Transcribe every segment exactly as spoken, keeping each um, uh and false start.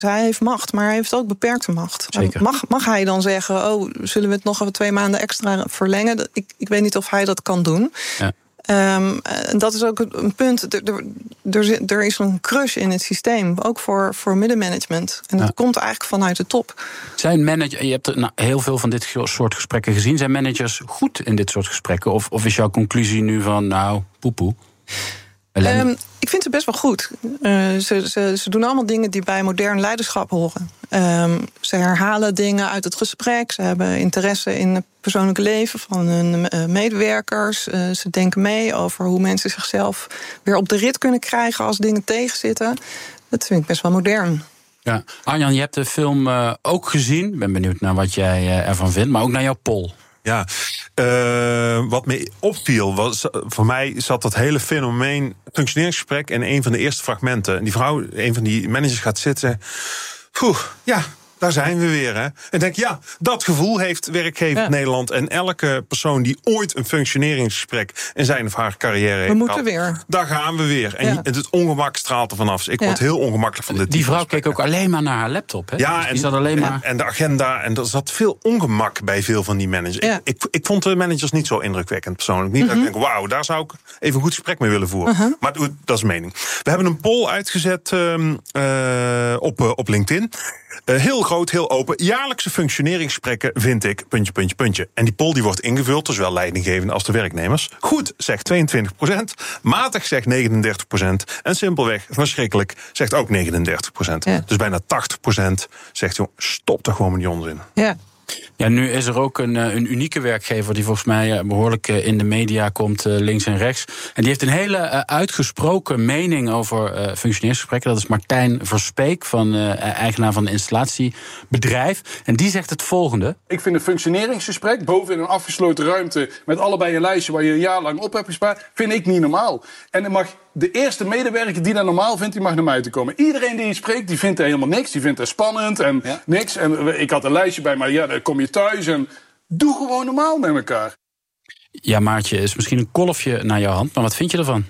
Hij heeft macht, maar hij heeft ook beperkte macht. Zeker. Mag, mag hij dan zeggen, oh, zullen we het nog even twee maanden extra verlengen? Ik, ik weet niet of hij dat kan doen. Ja. Um, en dat is ook een punt. Er, er, er, er is een crush in het systeem, ook voor, voor middenmanagement. En dat ja. komt eigenlijk vanuit de top. Zijn managers, je hebt er, nou, heel veel van dit soort gesprekken gezien. Zijn managers goed in dit soort gesprekken? Of, of is jouw conclusie nu van, nou, poepoe? Um, ik vind het best wel goed. Uh, ze, ze, ze doen allemaal dingen die bij modern leiderschap horen. Um, ze herhalen dingen uit het gesprek. Ze hebben interesse in het persoonlijke leven van hun uh, medewerkers. Uh, ze denken mee over hoe mensen zichzelf weer op de rit kunnen krijgen als dingen tegenzitten. Dat vind ik best wel modern. Ja. Arjan, je hebt de film uh, ook gezien. Ik ben benieuwd naar wat jij uh, ervan vindt, maar ook naar jouw poll. Ja, uh, wat me opviel, was, voor mij zat dat hele fenomeen functioneringsgesprek in een van de eerste fragmenten. En die vrouw, een van die managers gaat zitten. Poeh, ja, daar zijn we weer. Hè. En denk, ja, dat gevoel heeft werkgever ja. Nederland. En elke persoon die ooit een functioneringsgesprek in zijn of haar carrière heeft we moeten gehad, weer. Daar gaan we weer. En ja. het ongemak straalt er vanaf. Dus ik ja. word heel ongemakkelijk van dit. Die vrouw keek ook alleen maar naar haar laptop. Hè? Ja, dus die en, zat alleen maar... en de agenda. En er zat veel ongemak bij veel van die managers. Ja. Ik, ik, ik vond de managers niet zo indrukwekkend persoonlijk. Niet mm-hmm. dat ik denk, wauw, daar zou ik even een goed gesprek mee willen voeren. Uh-huh. Maar dat is mening. We hebben een poll uitgezet um, uh, op, uh, op LinkedIn. Uh, heel groot, heel open. Jaarlijkse functioneringsgesprekken vind ik, puntje, puntje, puntje. En die poll die wordt ingevuld, dus zowel leidinggevenden als de werknemers. Goed, zegt tweeëntwintig procent. Matig, zegt negenendertig procent. En simpelweg, verschrikkelijk, zegt ook negenendertig procent. Ja. Dus bijna tachtig procent zegt, joh, stop toch gewoon met die onzin. Ja. Ja, nu is er ook een, een unieke werkgever die volgens mij behoorlijk in de media komt, links en rechts. En die heeft een hele uitgesproken mening over uh, functioneringsgesprekken. Dat is Martijn Verspeek, van uh, eigenaar van een installatiebedrijf. En die zegt het volgende. Ik vind een functioneringsgesprek boven in een afgesloten ruimte met allebei een lijstje waar je een jaar lang op hebt gespaard, vind ik niet normaal. En dan mag de eerste medewerker die dat normaal vindt, die mag naar mij toe komen. Iedereen die spreekt, die vindt er helemaal niks. Die vindt het spannend en ja. niks. En ik had een lijstje bij, maar ja, dan kom je thuis en doe gewoon normaal met elkaar. Ja, Maartje, is misschien een kolfje naar jouw hand, maar wat vind je ervan?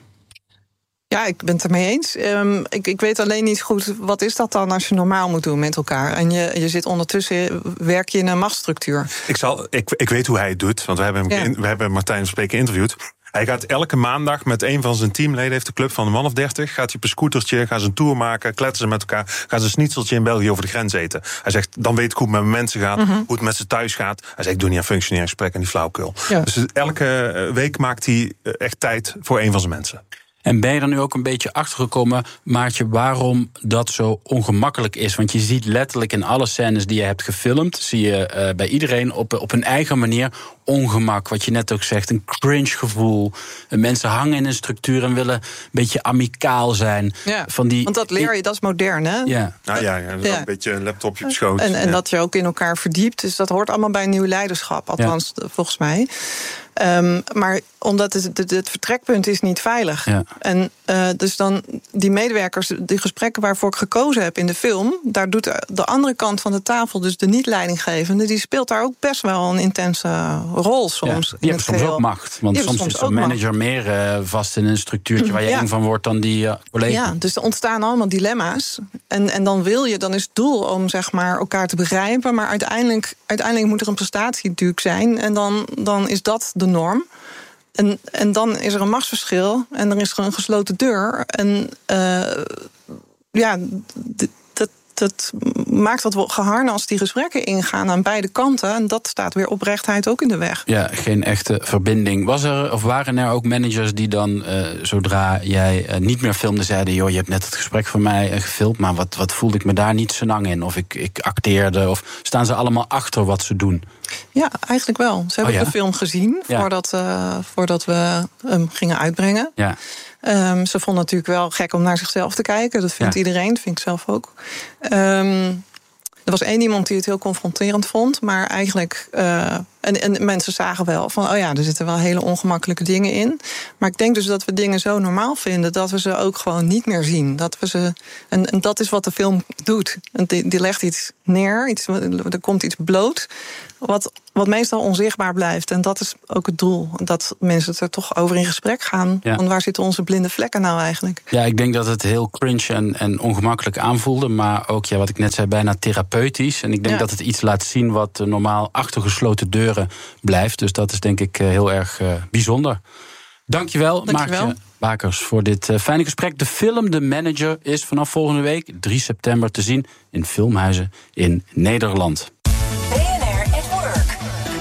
Ja, ik ben het ermee eens. Um, ik, ik weet alleen niet goed, wat is dat dan als je normaal moet doen met elkaar? En je, je zit ondertussen, werk je in een machtsstructuur. Ik, zal, ik, ik weet hoe hij het doet, want we hebben, hem, ja. we hebben Martijn Verspeek geïnterviewd. Hij gaat elke maandag met een van zijn teamleden, heeft de club van een man of dertig, gaat hij op een scootertje, gaan ze een tour maken, kletsen ze met elkaar, gaan ze een schnitzeltje in België over de grens eten. Hij zegt, dan weet ik hoe het met mijn mensen gaat, mm-hmm. hoe het met ze thuis gaat. Hij zegt, ik doe niet aan functioneringsgesprek en die flauwekul. Ja. Dus elke week maakt hij echt tijd voor een van zijn mensen. En ben je er nu ook een beetje achtergekomen, Maartje, waarom dat zo ongemakkelijk is? Want je ziet letterlijk in alle scènes die je hebt gefilmd, zie je uh, bij iedereen op, op een eigen manier ongemak. Wat je net ook zegt, een cringe gevoel. Mensen hangen in een structuur en willen een beetje amicaal zijn. Ja, van die, want dat leer je, dat is modern, hè? Ja, nou ja, ja, ja. Een beetje een laptopje op schoot. En, en ja. dat je ook in elkaar verdiept. Dus dat hoort allemaal bij nieuw leiderschap, althans ja. volgens mij. Um, maar omdat het, het, het vertrekpunt is niet veilig. Ja. En uh, dus dan die medewerkers, die gesprekken waarvoor ik gekozen heb in de film, daar doet de andere kant van de tafel, dus de niet-leidinggevende, die speelt daar ook best wel een intense rol soms. Ja, die hebben soms ook macht. Want soms, soms is een manager macht. meer uh, vast in een structuurtje waar je ja. eng van wordt dan die uh, collega. Ja, dus er ontstaan allemaal dilemma's. En, en dan wil je, dan is het doel om zeg maar elkaar te begrijpen, maar uiteindelijk, uiteindelijk moet er een prestatie natuurlijk zijn. En dan, dan is dat de norm. En, en dan is er een machtsverschil en er is er een gesloten deur. En uh, ja, d- dat, dat maakt dat we geharnast die gesprekken ingaan aan beide kanten. En dat staat weer oprechtheid ook in de weg. Ja, geen echte verbinding. Was er, of waren er ook managers die dan, uh, zodra jij uh, niet meer filmde, zeiden, joh, je hebt net het gesprek van mij uh, gefilmd, maar wat, wat voelde ik me daar niet zo lang in? Of ik, ik acteerde, of staan ze allemaal achter wat ze doen? Ja, eigenlijk wel. Ze hebben oh, ja? de film gezien ja. voordat, uh, voordat we hem gingen uitbrengen. Ja. Um, ze vonden het natuurlijk wel gek om naar zichzelf te kijken. Dat vindt ja. iedereen, dat vind ik zelf ook. Um, er was één iemand die het heel confronterend vond, maar eigenlijk uh, En, en mensen zagen wel van, oh ja, er zitten wel hele ongemakkelijke dingen in. Maar ik denk dus dat we dingen zo normaal vinden dat we ze ook gewoon niet meer zien. Dat we ze, en, en dat is wat de film doet. Die, die legt iets neer, iets, er komt iets bloot, wat, wat meestal onzichtbaar blijft. En dat is ook het doel. Dat mensen er toch over in gesprek gaan. Ja. Want waar zitten onze blinde vlekken nou eigenlijk? Ja, ik denk dat het heel cringe en, en ongemakkelijk aanvoelde. Maar ook, ja, wat ik net zei, bijna therapeutisch. En ik denk ja. dat het iets laat zien wat normaal achter gesloten deuren blijft. Dus dat is denk ik heel erg uh, bijzonder. Dankjewel, Dankjewel. Maartje Bakers, voor dit uh, fijne gesprek. De film The Manager is vanaf volgende week, drie september, te zien in filmhuizen in Nederland. B N R at Work.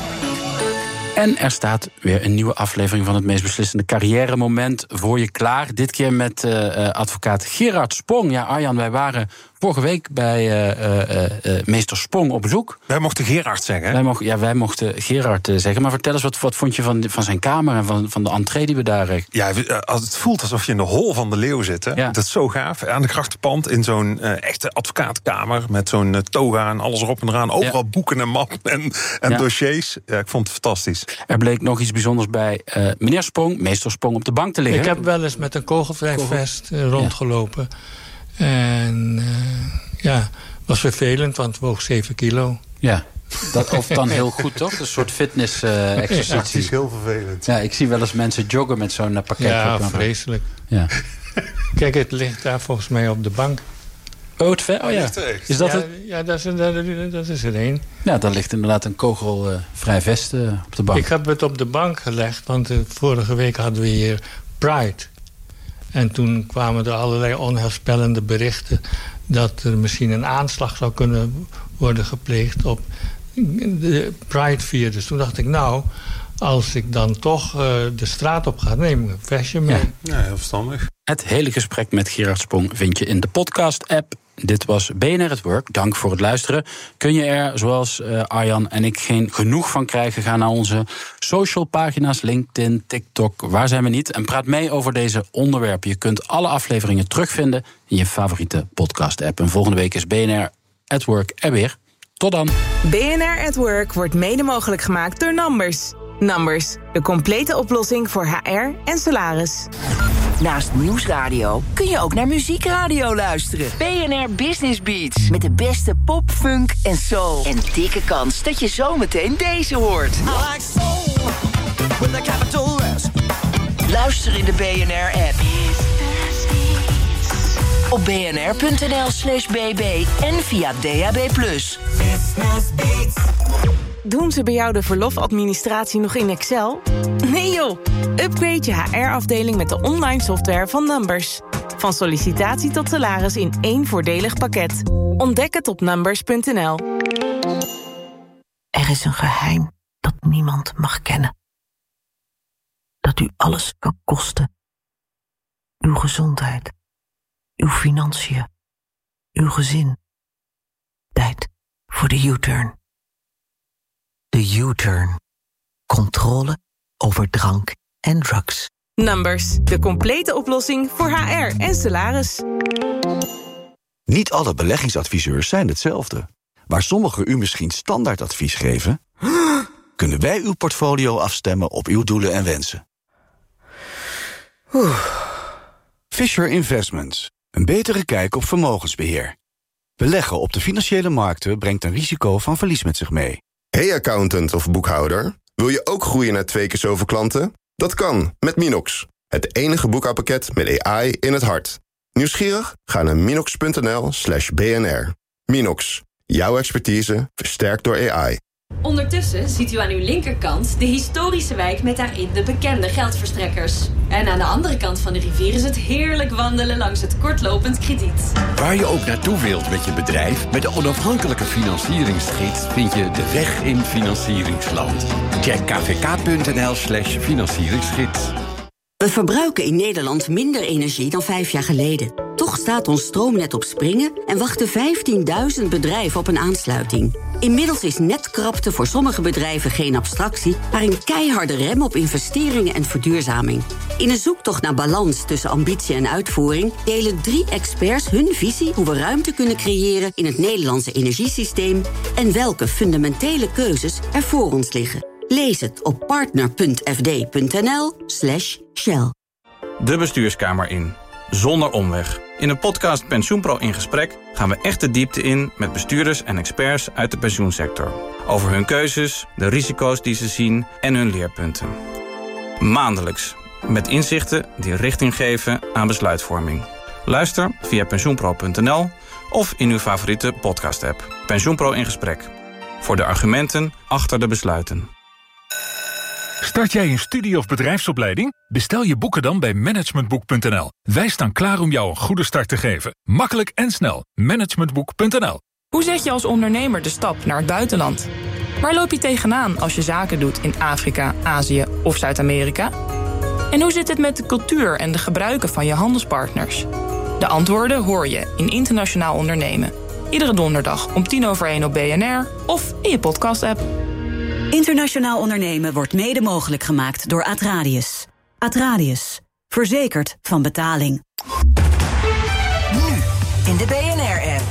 En er staat weer een nieuwe aflevering van het meest beslissende carrière-moment voor je klaar. Dit keer met uh, advocaat Gerard Spong. Ja, Arjan, wij waren vorige week bij uh, uh, uh, meester Spong op bezoek. Wij mochten Gerard zeggen, hè? Wij mochten, ja, wij mochten Gerard uh, zeggen. Maar vertel eens, wat, wat vond je van, van zijn kamer en van, van de entree die we daar... Uh... Ja, het voelt alsof je in de hol van de leeuw zit. Hè? Ja. Dat is zo gaaf. Aan de Grachtenpand in zo'n uh, echte advocaatkamer met zo'n uh, toga en alles erop en eraan. Overal ja. boeken en mappen en, en ja. dossiers. Ja, ik vond het fantastisch. Er bleek nog iets bijzonders bij uh, meneer Spong, meester Spong, op de bank te liggen. Ik heb wel eens met een kogelvrij Kogel. vest uh, rondgelopen. Ja. En uh, ja, was vervelend, want het woog zeven kilo. Ja, dat of dan heel goed, toch? Een soort fitness-exercitie. Uh, ja, het is heel vervelend. Ja, ik zie wel eens mensen joggen met zo'n uh, pakket. Ja, vreselijk. Ja. Kijk, het ligt daar volgens mij op de bank. Oh, het ver? Oh ja. Is dat ja, het? Ja, dat is, dat, dat is er één. Ja, daar ligt inderdaad een kogelvrij uh, vest uh, op de bank. Ik heb het op de bank gelegd, want uh, vorige week hadden we hier Pride. En toen kwamen er allerlei onheilspellende berichten dat er misschien een aanslag zou kunnen worden gepleegd op de Pride-vier. Dus toen dacht ik, nou, als ik dan toch uh, de straat op ga, neem ik een vestje mee. Ja, ja, heel verstandig. Het hele gesprek met Gerard Spong vind je in de podcast-app. Dit was B N R at Work. Dank voor het luisteren. Kun je er, zoals uh, Arjan en ik, geen genoeg van krijgen? Ga naar onze social pagina's, LinkedIn, TikTok, waar zijn we niet? En praat mee over deze onderwerpen. Je kunt alle afleveringen terugvinden in je favoriete podcast-app. En volgende week is B N R at Work er weer. Tot dan. B N R at Work wordt mede mogelijk gemaakt door Numbers. Numbers, de complete oplossing voor H R en salaris. Naast Nieuwsradio kun je ook naar muziekradio luisteren. B N R Business Beats. Met de beste pop, funk en soul. En dikke kans dat je zometeen deze hoort. I like soul with a capital S. Luister in de B N R-app. Op bnr.nl slash bb en via D A B plus. Business Beats. Doen ze bij jou de verlofadministratie nog in Excel? Nee joh, upgrade je H R-afdeling met de online software van Numbers. Van sollicitatie tot salaris in één voordelig pakket. Ontdek het op numbers punt n l. Er is een geheim dat niemand mag kennen. Dat u alles kan kosten. Uw gezondheid, uw financiën, uw gezin. Tijd voor de U-turn. De U-turn. Controle over drank en drugs. Numbers, de complete oplossing voor H R en salaris. Niet alle beleggingsadviseurs zijn hetzelfde. Waar sommigen u misschien standaardadvies geven, kunnen wij uw portfolio afstemmen op uw doelen en wensen. Oeh. Fisher Investments. Een betere kijk op vermogensbeheer. Beleggen op de financiële markten brengt een risico van verlies met zich mee. Hey accountant of boekhouder, wil je ook groeien naar twee keer zoveel klanten? Dat kan met Minox, het enige boekhoudpakket met A I in het hart. Nieuwsgierig? Ga naar minox.nl slash bnr. Minox, jouw expertise versterkt door A I. Ondertussen ziet u aan uw linkerkant de historische wijk met daarin de bekende geldverstrekkers. En aan de andere kant van de rivier is het heerlijk wandelen langs het kortlopend krediet. Waar je ook naartoe wilt met je bedrijf, met de onafhankelijke financieringsgids vind je de weg in financieringsland. Check kvk.nl slash financieringsgids. We verbruiken in Nederland minder energie dan vijf jaar geleden. Toch staat ons stroomnet op springen en wachten vijftienduizend bedrijven op een aansluiting. Inmiddels is netkrapte voor sommige bedrijven geen abstractie, maar een keiharde rem op investeringen en verduurzaming. In een zoektocht naar balans tussen ambitie en uitvoering delen drie experts hun visie hoe we ruimte kunnen creëren in het Nederlandse energiesysteem en welke fundamentele keuzes er voor ons liggen. Lees het op partner.fd.nl slash Shell. De bestuurskamer in, zonder omweg. In de podcast PensioenPro in gesprek gaan we echt de diepte in met bestuurders en experts uit de pensioensector. Over hun keuzes, de risico's die ze zien en hun leerpunten. Maandelijks, met inzichten die richting geven aan besluitvorming. Luister via pensioenpro punt n l of in uw favoriete podcast-app. PensioenPro in gesprek. Voor de argumenten achter de besluiten. Start jij een studie- of bedrijfsopleiding? Bestel je boeken dan bij managementboek punt n l. Wij staan klaar om jou een goede start te geven. Makkelijk en snel. managementboek punt n l. Hoe zet je als ondernemer de stap naar het buitenland? Waar loop je tegenaan als je zaken doet in Afrika, Azië of Zuid-Amerika? En hoe zit het met de cultuur en de gebruiken van je handelspartners? De antwoorden hoor je in Internationaal Ondernemen. Iedere donderdag om tien over één op B N R of in je podcast-app. Internationaal Ondernemen wordt mede mogelijk gemaakt door Atradius. Atradius. Verzekerd van betaling. Nu in de B N R-app.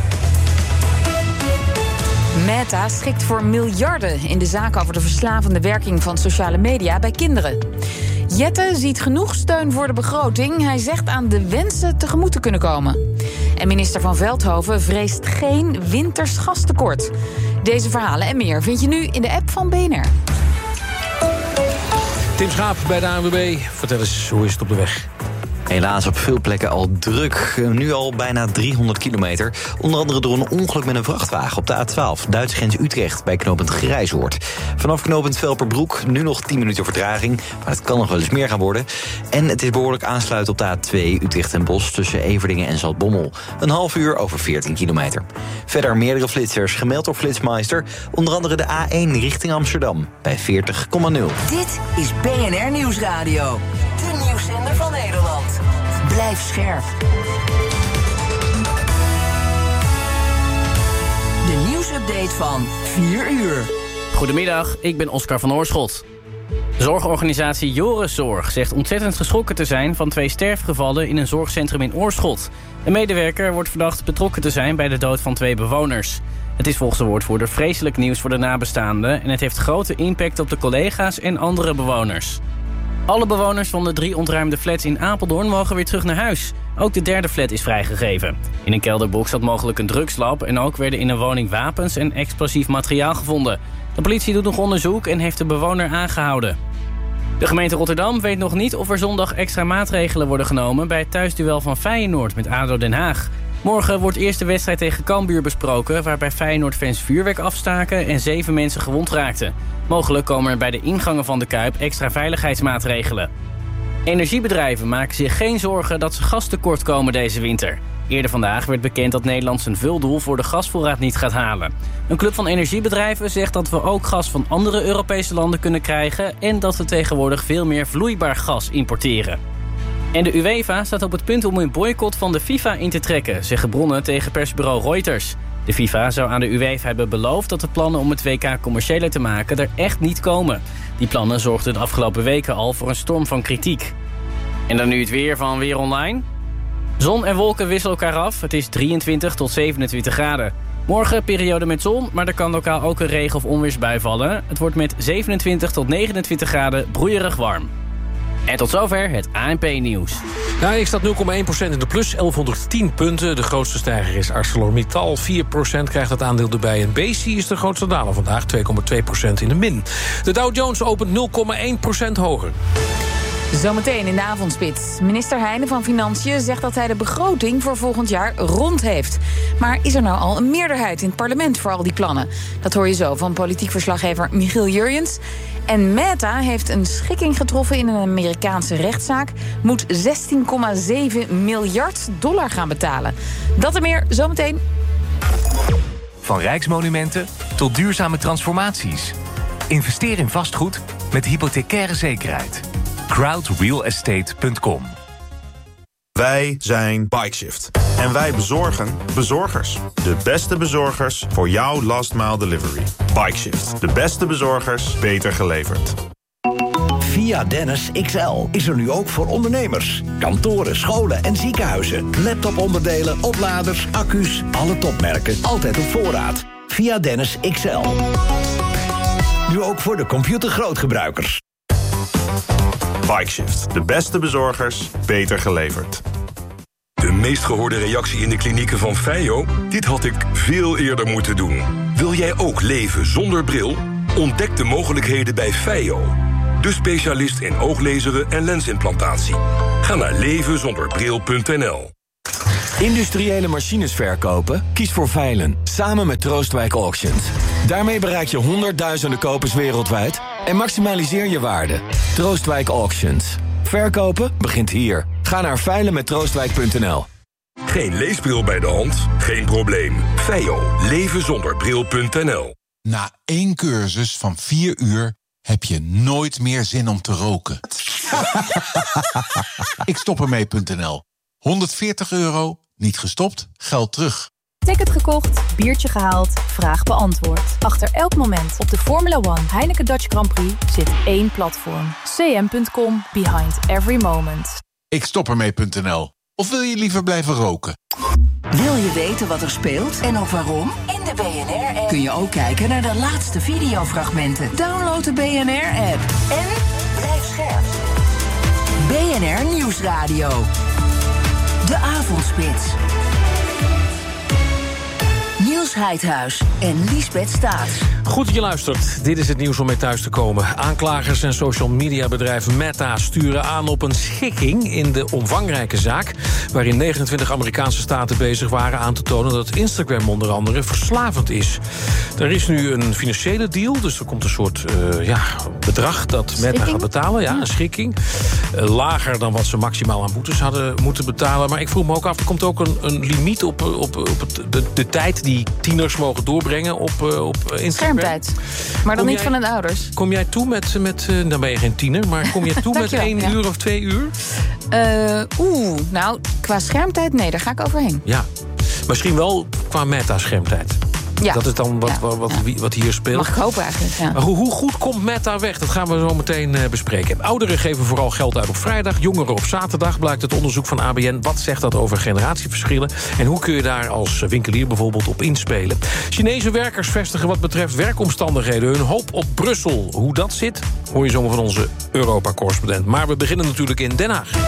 Meta schikt voor miljarden in de zaak over de verslavende werking van sociale media bij kinderen. Jette ziet genoeg steun voor de begroting. Hij zegt aan de wensen tegemoet te kunnen komen. En minister Van Veldhoven vreest geen winters gastekort. Deze verhalen en meer vind je nu in de app van B N R. Tim Schaap bij de A N W B. Vertel eens, hoe is het op de weg? Helaas op veel plekken al druk. Nu al bijna driehonderd kilometer. Onder andere door een ongeluk met een vrachtwagen op de A twaalf. Duitse grens Utrecht bij knooppunt Grijzoord. Vanaf knooppunt Velperbroek nu nog tien minuten vertraging. Maar het kan nog wel eens meer gaan worden. En het is behoorlijk aansluit op de A twee Utrecht en Bos tussen Everdingen en Zaltbommel. Een half uur over veertien kilometer. Verder meerdere flitsers gemeld door Flitsmeister. Onder andere de A één richting Amsterdam bij veertig komma nul. Dit is B N R Nieuwsradio. De nieuwszender van Nederland. Blijf scherp. De nieuwsupdate van vier uur. Goedemiddag, ik ben Oscar van Oorschot. Zorgorganisatie Joris Zorg zegt ontzettend geschrokken te zijn van twee sterfgevallen in een zorgcentrum in Oorschot. Een medewerker wordt verdacht betrokken te zijn bij de dood van twee bewoners. Het is volgens de woordvoerder vreselijk nieuws voor de nabestaanden en het heeft grote impact op de collega's en andere bewoners. Alle bewoners van de drie ontruimde flats in Apeldoorn mogen weer terug naar huis. Ook de derde flat is vrijgegeven. In een kelderbox zat mogelijk een drugslab en ook werden in een woning wapens en explosief materiaal gevonden. De politie doet nog onderzoek en heeft de bewoner aangehouden. De gemeente Rotterdam weet nog niet of er zondag extra maatregelen worden genomen bij het thuisduel van Feyenoord met A D O Den Haag. Morgen wordt eerst de wedstrijd tegen Cambuur besproken, waarbij Feyenoord-fans vuurwerk afstaken en zeven mensen gewond raakten. Mogelijk komen er bij de ingangen van de Kuip extra veiligheidsmaatregelen. Energiebedrijven maken zich geen zorgen dat ze gastekort komen deze winter. Eerder vandaag werd bekend dat Nederland zijn vuldoel voor de gasvoorraad niet gaat halen. Een club van energiebedrijven zegt dat we ook gas van andere Europese landen kunnen krijgen en dat we tegenwoordig veel meer vloeibaar gas importeren. En de UEFA staat op het punt om een boycott van de FIFA in te trekken, zeggen bronnen tegen persbureau Reuters. De FIFA zou aan de UEFA hebben beloofd dat de plannen om het W K commerciëler te maken er echt niet komen. Die plannen zorgden de afgelopen weken al voor een storm van kritiek. En dan nu het weer van Weer Online. Zon en wolken wisselen elkaar af. Het is drieëntwintig tot zevenentwintig graden. Morgen periode met zon, maar er kan lokaal ook een regen- of onweersbui vallen. Het wordt met zevenentwintig tot negenentwintig graden broeierig warm. En tot zover het A N P-nieuws. Ja, ik staat nul komma één procent in de plus, elfhonderdtien punten. De grootste stijger is ArcelorMittal, vier procent krijgt het aandeel erbij. En Besi is de grootste daler vandaag, twee komma twee procent in de min. De Dow Jones opent nul komma één procent hoger. Zometeen in de avondspits. Minister Heijnen van Financiën zegt dat hij de begroting voor volgend jaar rond heeft. Maar is er nou al een meerderheid in het parlement voor al die plannen? Dat hoor je zo van politiek verslaggever Michiel Jurjens. En Meta heeft een schikking getroffen in een Amerikaanse rechtszaak. Moet zestien komma zeven miljard dollar gaan betalen. Dat en meer zometeen. Van rijksmonumenten tot duurzame transformaties. Investeer in vastgoed met hypothecaire zekerheid. crowd real estate punt com. Wij zijn Bikeshift. En wij bezorgen bezorgers. De beste bezorgers voor jouw last mile delivery. Bikeshift. De beste bezorgers, beter geleverd. Via Dennis X L is er nu ook voor ondernemers. Kantoren, scholen en ziekenhuizen. Laptoponderdelen, opladers, accu's, alle topmerken. Altijd op voorraad. Via Dennis X L. Nu ook voor de computergrootgebruikers. Bikeshift. De beste bezorgers, beter geleverd. De meest gehoorde reactie in de klinieken van Feio? Dit had ik veel eerder moeten doen. Wil jij ook leven zonder bril? Ontdek de mogelijkheden bij Feio. De specialist in ooglezeren en lensimplantatie. Ga naar leven zonder bril punt n l. Industriële machines verkopen? Kies voor Veilen, samen met Troostwijk Auctions. Daarmee bereik je honderdduizenden kopers wereldwijd en maximaliseer je waarde. Troostwijk Auctions. Verkopen begint hier. Ga naar veilen met troostwijk punt n l. Geen leesbril bij de hand? Geen probleem. Feio. leven zonder bril punt n l. Na één cursus van vier uur heb je nooit meer zin om te roken. Ik stop ermee punt n l. honderdveertig euro, niet gestopt, geld terug. Ticket gekocht, biertje gehaald, vraag beantwoord. Achter elk moment op de Formula One Heineken Dutch Grand Prix zit één platform. c m punt com, behind every moment. Ik stop ermee punt n l. Of wil je liever blijven roken? Wil je weten wat er speelt en ook waarom? In de B N R-app kun je ook kijken naar de laatste videofragmenten. Download de B N R-app en blijf scherp. B N R Nieuwsradio. De Avondspits. Niels Heidhuis en Liesbeth Staats. Goed dat je luistert. Dit is het nieuws om mee thuis te komen. Aanklagers en social media bedrijf Meta sturen aan op een schikking in de omvangrijke zaak, waarin negenentwintig Amerikaanse staten bezig waren aan te tonen dat Instagram onder andere verslavend is. Er is nu een financiële deal, dus er komt een soort uh, ja, bedrag dat Meta gaat betalen. Ja, een schikking. Uh, lager dan wat ze maximaal aan boetes hadden moeten betalen. Maar ik vroeg me ook af, er komt ook een, een limiet op, op, op het, de, de tijd die tieners mogen doorbrengen op, uh, op Instagram. Schermtijd. Maar dan kom niet jij, van hun ouders. Kom jij toe met, met uh, dan ben je geen tiener, maar kom je toe met één ja. uur of twee uur? Uh, Oeh, nou, qua schermtijd, nee, daar ga ik overheen. Ja, misschien wel qua meta-schermtijd. Ja. Dat is dan wat, ja. wat, wat, ja. wat hier speelt. Mag ik hopen eigenlijk, ja. Maar hoe, hoe goed komt Meta weg? Dat gaan we zo meteen uh, bespreken. Ouderen geven vooral geld uit op vrijdag, jongeren op zaterdag, blijkt het onderzoek van A B N. Wat zegt dat over generatieverschillen? En hoe kun je daar als winkelier bijvoorbeeld op inspelen? Chinese werkers vestigen wat betreft werkomstandigheden hun hoop op Brussel. Hoe dat zit, hoor je zomaar van onze Europa-correspondent. Maar we beginnen natuurlijk in Den Haag.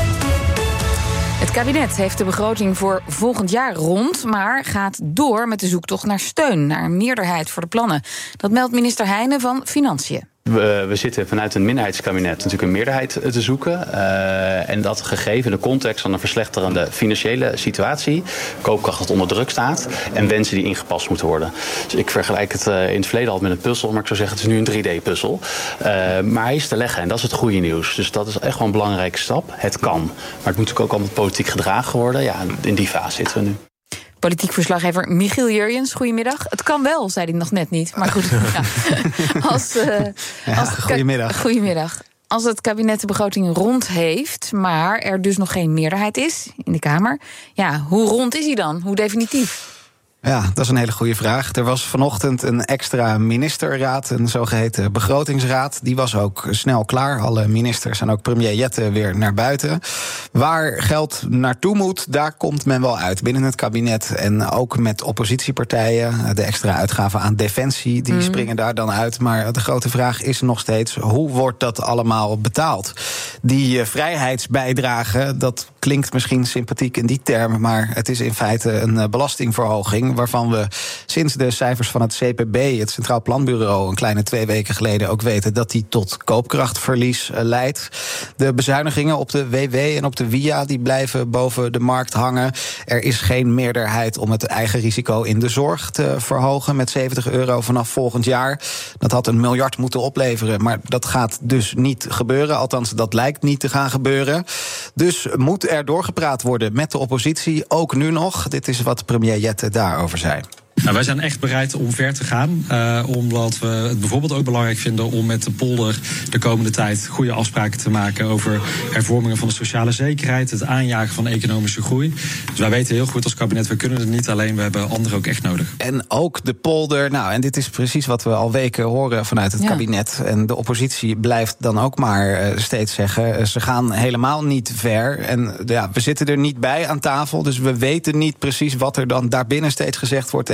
Het kabinet heeft de begroting voor volgend jaar rond, maar gaat door met de zoektocht naar steun, naar een meerderheid voor de plannen. Dat meldt minister Heijnen van Financiën. We, we zitten vanuit een minderheidskabinet natuurlijk een meerderheid te zoeken. Uh, en dat gegeven in de context van een verslechterende financiële situatie, koopkracht dat onder druk staat en wensen die ingepast moeten worden. Dus ik vergelijk het uh, in het verleden al met een puzzel, maar ik zou zeggen het is nu een drie D puzzel. Uh, maar hij is te leggen en dat is het goede nieuws. Dus dat is echt wel een belangrijke stap. Het kan. Maar het moet natuurlijk ook allemaal politiek gedragen worden. Ja, in die fase zitten we nu. Politiek verslaggever Michiel Jurjens, goedemiddag. Het kan wel, zei hij nog net niet. Maar goed, ja. als, uh, ja, als goedemiddag. Goedemiddag. Als het kabinet de begroting rond heeft, maar er dus nog geen meerderheid is in de Kamer, ja, hoe rond is hij dan? Hoe definitief? Ja, dat is een hele goede vraag. Er was vanochtend een extra ministerraad, een zogeheten begrotingsraad. Die was ook snel klaar. Alle ministers en ook premier Jette weer naar buiten. Waar geld naartoe moet, daar komt men wel uit binnen het kabinet. En ook met oppositiepartijen. De extra uitgaven aan defensie, die mm. springen daar dan uit. Maar de grote vraag is nog steeds, hoe wordt dat allemaal betaald? Die uh, vrijheidsbijdrage, dat klinkt misschien sympathiek in die termen, maar het is in feite een uh, belastingverhoging, waarvan we sinds de cijfers van het C P B, het Centraal Planbureau, een kleine twee weken geleden ook weten dat die tot koopkrachtverlies uh, leidt. De bezuinigingen op de W W en op de W I A die blijven boven de markt hangen. Er is geen meerderheid om het eigen risico in de zorg te verhogen met zeventig euro vanaf volgend jaar. Dat had een miljard moeten opleveren, maar dat gaat dus niet gebeuren. Althans, dat lijkt niet te gaan gebeuren. Dus moet er doorgepraat worden met de oppositie, ook nu nog. Dit is wat premier Jette daarover zei. Nou, wij zijn echt bereid om ver te gaan. Uh, omdat we het bijvoorbeeld ook belangrijk vinden om met de polder de komende tijd goede afspraken te maken over hervormingen van de sociale zekerheid, het aanjagen van economische groei. Dus wij weten heel goed als kabinet, we kunnen het niet alleen, we hebben anderen ook echt nodig. En ook de polder, nou, en dit is precies wat we al weken horen vanuit het ja. kabinet. En de oppositie blijft dan ook maar uh, steeds zeggen, uh, ze gaan helemaal niet ver. En ja, we zitten er niet bij aan tafel, dus we weten niet precies wat er dan daarbinnen steeds gezegd wordt en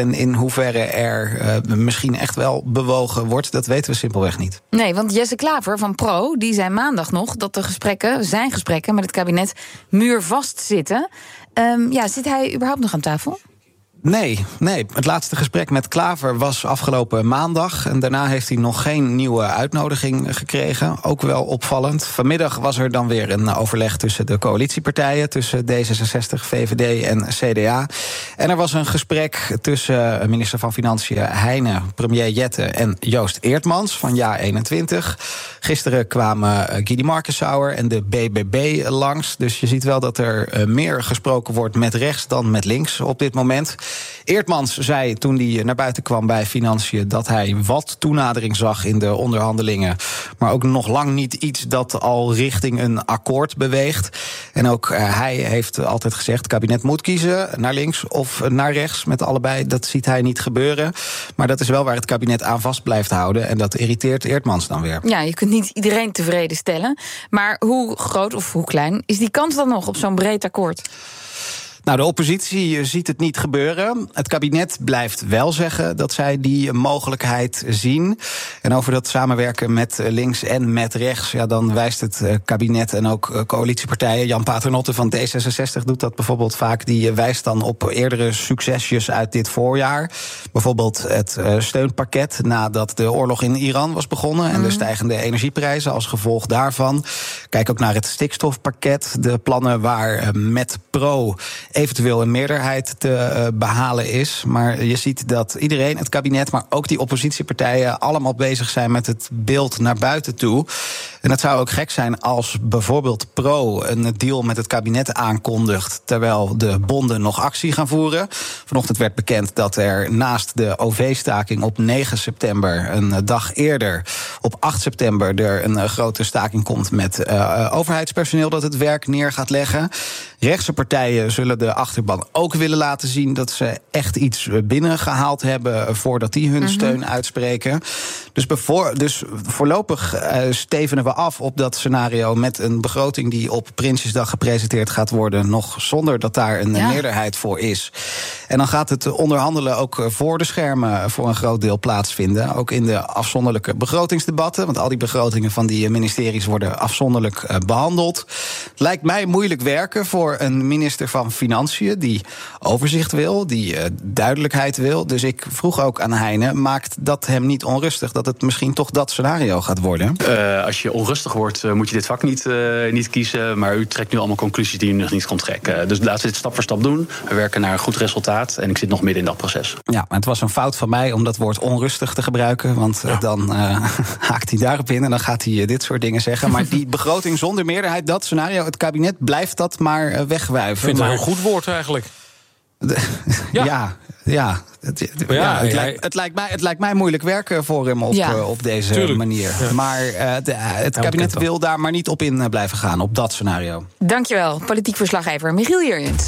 En in hoeverre er uh, misschien echt wel bewogen wordt, dat weten we simpelweg niet. Nee, want Jesse Klaver van Pro, die zei maandag nog dat de gesprekken, zijn gesprekken met het kabinet muurvast zitten. Um, ja, zit hij überhaupt nog aan tafel? Nee, nee, het laatste gesprek met Klaver was afgelopen maandag. En daarna heeft hij nog geen nieuwe uitnodiging gekregen. Ook wel opvallend. Vanmiddag was er dan weer een overleg tussen de coalitiepartijen, tussen D zesenzestig, V V D en C D A. En er was een gesprek tussen minister van Financiën Heijnen, premier Jette en Joost Eertmans van Ja eenentwintig. Gisteren kwamen Guidy Markensauer en de B B B langs. Dus je ziet wel dat er meer gesproken wordt met rechts dan met links op dit moment. Eertmans zei toen hij naar buiten kwam bij Financiën dat hij wat toenadering zag in de onderhandelingen, maar ook nog lang niet iets dat al richting een akkoord beweegt. En ook uh, hij heeft altijd gezegd, het kabinet moet kiezen naar links of naar rechts, met allebei. Dat ziet hij niet gebeuren. Maar dat is wel waar het kabinet aan vast blijft houden. En dat irriteert Eertmans dan weer. Ja, je kunt niet iedereen tevreden stellen. Maar hoe groot of hoe klein is die kans dan nog op zo'n breed akkoord? Nou, de oppositie ziet het niet gebeuren. Het kabinet blijft wel zeggen dat zij die mogelijkheid zien. En over dat samenwerken met links en met rechts, ja, dan wijst het kabinet en ook coalitiepartijen. Jan Paternotte van D zesenzestig doet dat bijvoorbeeld vaak. Die wijst dan op eerdere succesjes uit dit voorjaar. Bijvoorbeeld het steunpakket nadat de oorlog in Iran was begonnen en de stijgende energieprijzen als gevolg daarvan. Kijk ook naar het stikstofpakket. De plannen waar met Pro eventueel een meerderheid te uh, behalen is. Maar je ziet dat iedereen, het kabinet, maar ook die oppositiepartijen, allemaal bezig zijn met het beeld naar buiten toe. En het zou ook gek zijn als bijvoorbeeld Pro een deal met het kabinet aankondigt, terwijl de bonden nog actie gaan voeren. Vanochtend werd bekend dat er naast de O V-staking op negen september, een dag eerder, op acht september, er een grote staking komt met uh, overheidspersoneel dat het werk neer gaat leggen. Rechtse partijen zullen de achterban ook willen laten zien dat ze echt iets binnengehaald hebben voordat die hun mm-hmm. steun uitspreken. Dus, bevoor, dus voorlopig uh, stevenen we af op dat scenario met een begroting die op Prinsjesdag gepresenteerd gaat worden, nog zonder dat daar een ja. meerderheid voor is. En dan gaat het onderhandelen ook voor de schermen voor een groot deel plaatsvinden. Ook in de afzonderlijke begrotingsdebatten, want al die begrotingen van die ministeries worden afzonderlijk uh, behandeld. Het lijkt mij moeilijk werken voor een minister van Financiën die overzicht wil, die uh, duidelijkheid wil. Dus ik vroeg ook aan Heijnen, maakt dat hem niet onrustig dat het misschien toch dat scenario gaat worden? Uh, als je onrustig wordt, uh, moet je dit vak niet, uh, niet kiezen. Maar u trekt nu allemaal conclusies die u nog niet kon trekken. Uh, dus laten we dit stap voor stap doen. We werken naar een goed resultaat en ik zit nog midden in dat proces. Ja, maar het was een fout van mij om dat woord onrustig te gebruiken. Want ja. dan uh, haakt hij daarop in en dan gaat hij uh, dit soort dingen zeggen. Maar die begroting zonder meerderheid, dat scenario, het kabinet blijft dat maar uh, wegwuiven. Ik vind het een heel goed woord eigenlijk. De, ja, ja. ja. Het, het, ja, ja, het, lijkt, het, lijkt mij, het lijkt mij moeilijk werken voor hem op, ja. uh, op deze Tuurlijk. manier. Ja. Maar uh, de, het ja, kabinet wil daar maar niet op in uh, blijven gaan, op dat scenario. Dankjewel, politiek verslaggever Michiel Jurjens.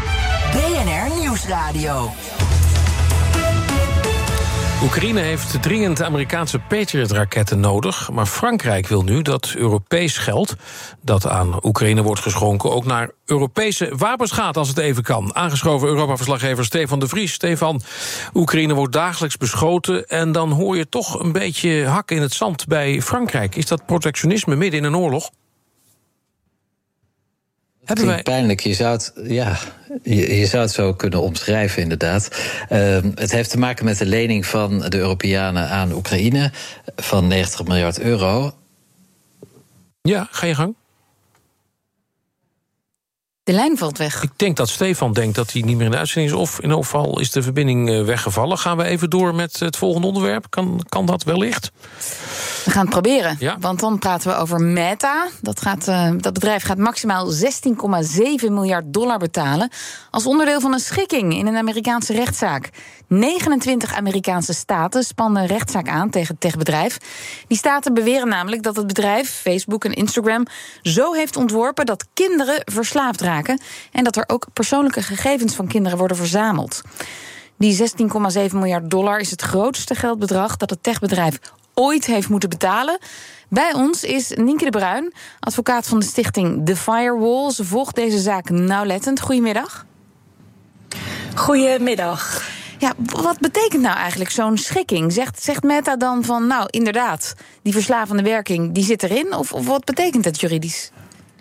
B N R Nieuwsradio. Oekraïne heeft dringend Amerikaanse Patriot-raketten nodig. Maar Frankrijk wil nu dat Europees geld dat aan Oekraïne wordt geschonken ook naar Europese wapens gaat als het even kan. Aangeschoven Europa-verslaggever Stefan de Vries. Stefan, Oekraïne wordt dagelijks beschoten en dan hoor je toch een beetje hakken in het zand bij Frankrijk. Is dat protectionisme midden in een oorlog? Het klinkt pijnlijk. Je zou het, ja, je, je zou het zo kunnen omschrijven, inderdaad. Uh, het heeft te maken met de lening van de Europeanen aan Oekraïne van negentig miljard euro. Ja, ga je gang. De lijn valt weg. Ik denk dat Stefan denkt dat hij niet meer in de uitzending is. Of in elk geval is de verbinding weggevallen. Gaan we even door met het volgende onderwerp? Kan, kan dat wellicht? We gaan het proberen, ja. Want dan praten we over Meta. Dat, gaat, uh, dat bedrijf gaat maximaal zestien komma zeven miljard dollar betalen als onderdeel van een schikking in een Amerikaanse rechtszaak. negenentwintig Amerikaanse staten spannen een rechtszaak aan tegen het techbedrijf. Die staten beweren namelijk dat het bedrijf, Facebook en Instagram, zo heeft ontworpen dat kinderen verslaafd raken en dat er ook persoonlijke gegevens van kinderen worden verzameld. Die zestien komma zeven miljard dollar is het grootste geldbedrag dat het techbedrijf ooit heeft moeten betalen. Bij ons is Nienke de Bruin, advocaat van de stichting The Firewall. Ze volgt deze zaak nauwlettend. Goedemiddag. Goedemiddag. Ja, wat betekent nou eigenlijk zo'n schikking? Zegt, zegt Meta dan van, nou, inderdaad, die verslavende werking, die zit erin? Of, of wat betekent dat juridisch?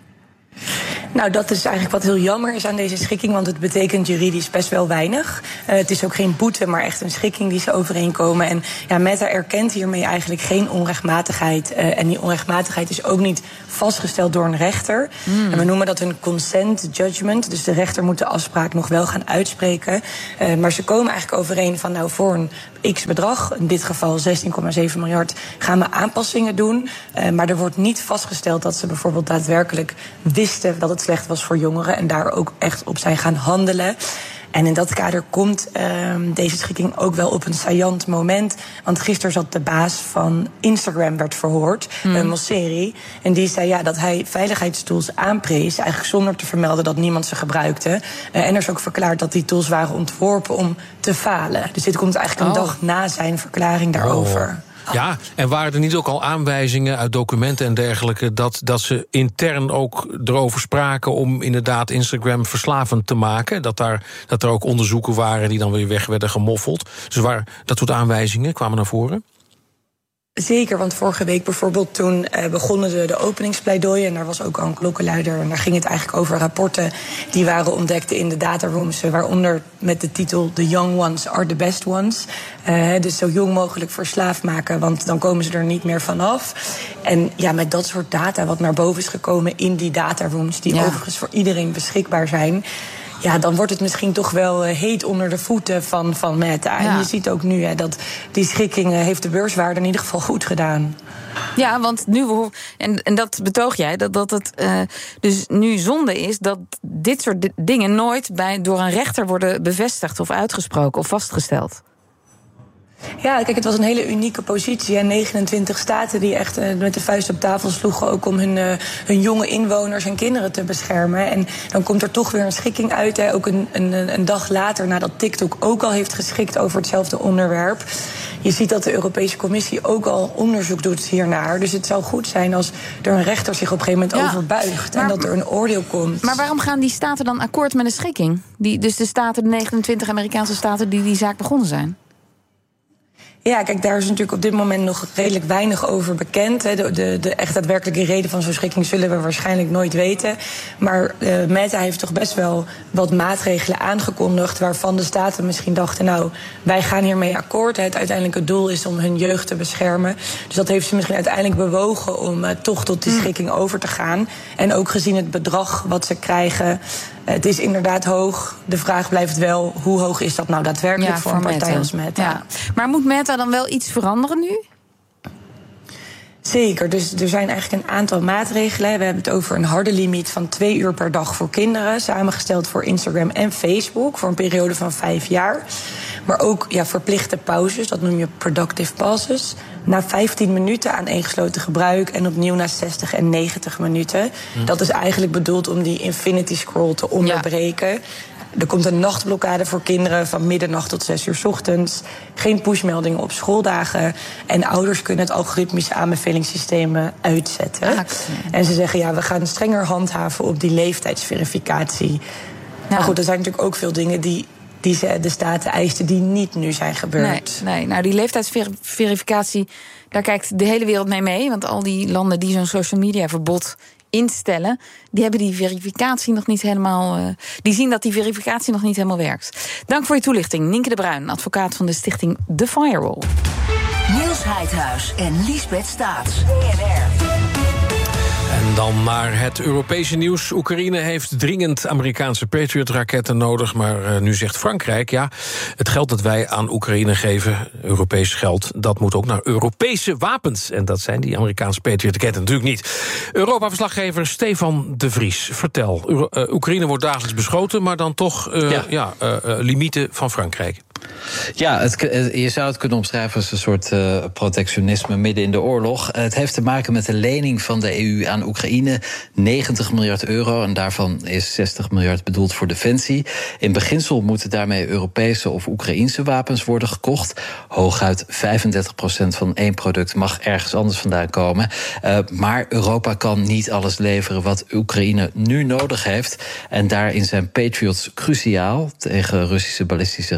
Nou, dat is eigenlijk wat heel jammer is aan deze schikking, want het betekent juridisch best wel weinig. Uh, het is ook geen boete, maar echt een schikking die ze overeenkomen. En ja, Meta erkent hiermee eigenlijk geen onrechtmatigheid. Uh, en die onrechtmatigheid is ook niet vastgesteld door een rechter. Mm. En we noemen dat een consent judgment. Dus de rechter moet de afspraak nog wel gaan uitspreken. Uh, maar ze komen eigenlijk overeen van, nou, voor een x-bedrag, in dit geval zestien komma zeven miljard, gaan we aanpassingen doen. Uh, maar er wordt niet vastgesteld dat ze bijvoorbeeld daadwerkelijk wisten dat het slecht was voor jongeren en daar ook echt op zijn gaan handelen. En in dat kader komt uh, deze schikking ook wel op een saillant moment. Want gisteren zat de baas van Instagram werd verhoord, mm. uh, Mosseri. En die zei ja, dat hij veiligheidstools aanprees, eigenlijk zonder te vermelden dat niemand ze gebruikte. Uh, en er is ook verklaard dat die tools waren ontworpen om te falen. Dus dit komt eigenlijk een oh. dag na zijn verklaring daarover. Oh. Ja, en waren er niet ook al aanwijzingen uit documenten en dergelijke dat, dat ze intern ook erover spraken om inderdaad Instagram verslavend te maken? Dat, daar, dat er ook onderzoeken waren die dan weer weg werden gemoffeld. Dus waar, dat soort aanwijzingen kwamen naar voren? Zeker, want vorige week bijvoorbeeld toen uh, begonnen de, de openingspleidooien en daar was ook al een klokkenluider en daar ging het eigenlijk over rapporten die waren ontdekt in de datarooms, waaronder met de titel The Young Ones are the Best Ones. Uh, dus zo jong mogelijk verslaafd maken, want dan komen ze er niet meer vanaf. En ja, met dat soort data wat naar boven is gekomen in die datarooms, die ja. overigens voor iedereen beschikbaar zijn, ja, dan wordt het misschien toch wel uh, heet onder de voeten van, van Meta. Ja. En je ziet ook nu hè, dat die schikking uh, heeft de beurswaarde in ieder geval goed gedaan. Ja, want nu, en, en dat betoog jij, dat, dat het uh, dus nu zonde is dat dit soort d- dingen nooit bij, door een rechter worden bevestigd of uitgesproken of vastgesteld. Ja, kijk, het was een hele unieke positie. En negenentwintig staten die echt uh, met de vuist op tafel sloegen, ook om hun, uh, hun jonge inwoners en kinderen te beschermen. En dan komt er toch weer een schikking uit. Hè, ook een, een, een dag later, nadat TikTok ook al heeft geschikt over hetzelfde onderwerp. Je ziet dat de Europese Commissie ook al onderzoek doet hiernaar. Dus het zou goed zijn als er een rechter zich op een gegeven moment ja, overbuigt en dat er een oordeel komt. Maar waarom gaan die staten dan akkoord met een schikking? Die, dus de staten, de negenentwintig Amerikaanse staten die die zaak begonnen zijn? Ja, kijk, daar is natuurlijk op dit moment nog redelijk weinig over bekend. Hè. De, de, de echt daadwerkelijke reden van zo'n schikking zullen we waarschijnlijk nooit weten. Maar uh, Meta heeft toch best wel wat maatregelen aangekondigd waarvan de staten misschien dachten, nou, wij gaan hiermee akkoord. Het uiteindelijke doel is om hun jeugd te beschermen. Dus dat heeft ze misschien uiteindelijk bewogen om uh, toch tot die schikking over te gaan. En ook gezien het bedrag wat ze krijgen, het is inderdaad hoog. De vraag blijft wel, hoe hoog is dat nou daadwerkelijk ja, voor een partij Meta. als Meta? Ja. Maar moet Meta dan wel iets veranderen nu? Zeker, dus er zijn eigenlijk een aantal maatregelen. We hebben het over een harde limiet van twee uur per dag voor kinderen, samengesteld voor Instagram en Facebook voor een periode van vijf jaar. Maar ook ja, verplichte pauzes, dat noem je productive pauses. Na vijftien minuten aan ingesloten gebruik en opnieuw na zestig en negentig minuten. Hm. Dat is eigenlijk bedoeld om die infinity scroll te onderbreken. Ja. Er komt een nachtblokkade voor kinderen van middernacht tot zes uur 's ochtends. Geen pushmeldingen op schooldagen. En ouders kunnen het algoritmische aanbevelingssysteem uitzetten. Ah, en ze zeggen, ja, we gaan strenger handhaven op die leeftijdsverificatie. Ja. Maar goed, er zijn natuurlijk ook veel dingen die die ze de staten eisten die niet nu zijn gebeurd. Nee, nee. Nou, die leeftijdsverificatie, daar kijkt de hele wereld mee mee. Want al die landen die zo'n social media verbod instellen, die hebben die verificatie nog niet helemaal, Uh, die zien dat die verificatie nog niet helemaal werkt. Dank voor je toelichting, Nienke de Bruin, advocaat van de stichting The Firewall. Niels Heidhuis en Liesbeth Staats. B N R. En dan naar het Europese nieuws. Oekraïne heeft dringend Amerikaanse Patriot-raketten nodig. Maar uh, nu zegt Frankrijk, ja, het geld dat wij aan Oekraïne geven, Europees geld, dat moet ook naar Europese wapens. En dat zijn die Amerikaanse Patriot-raketten natuurlijk niet. Europa-verslaggever Stefan de Vries, vertel. Euro- uh, Oekraïne wordt dagelijks beschoten, maar dan toch uh, ja. Ja, uh, uh, limieten van Frankrijk. Ja, het, je zou het kunnen omschrijven als een soort uh, protectionisme midden in de oorlog. Het heeft te maken met de lening van de E U aan Oekraïne, negentig miljard euro. En daarvan is zestig miljard bedoeld voor defensie. In beginsel moeten daarmee Europese of Oekraïense wapens worden gekocht. Hooguit vijfendertig procent van één product mag ergens anders vandaan komen. Uh, maar Europa kan niet alles leveren wat Oekraïne nu nodig heeft. En daarin zijn Patriots cruciaal tegen Russische ballistische raketten.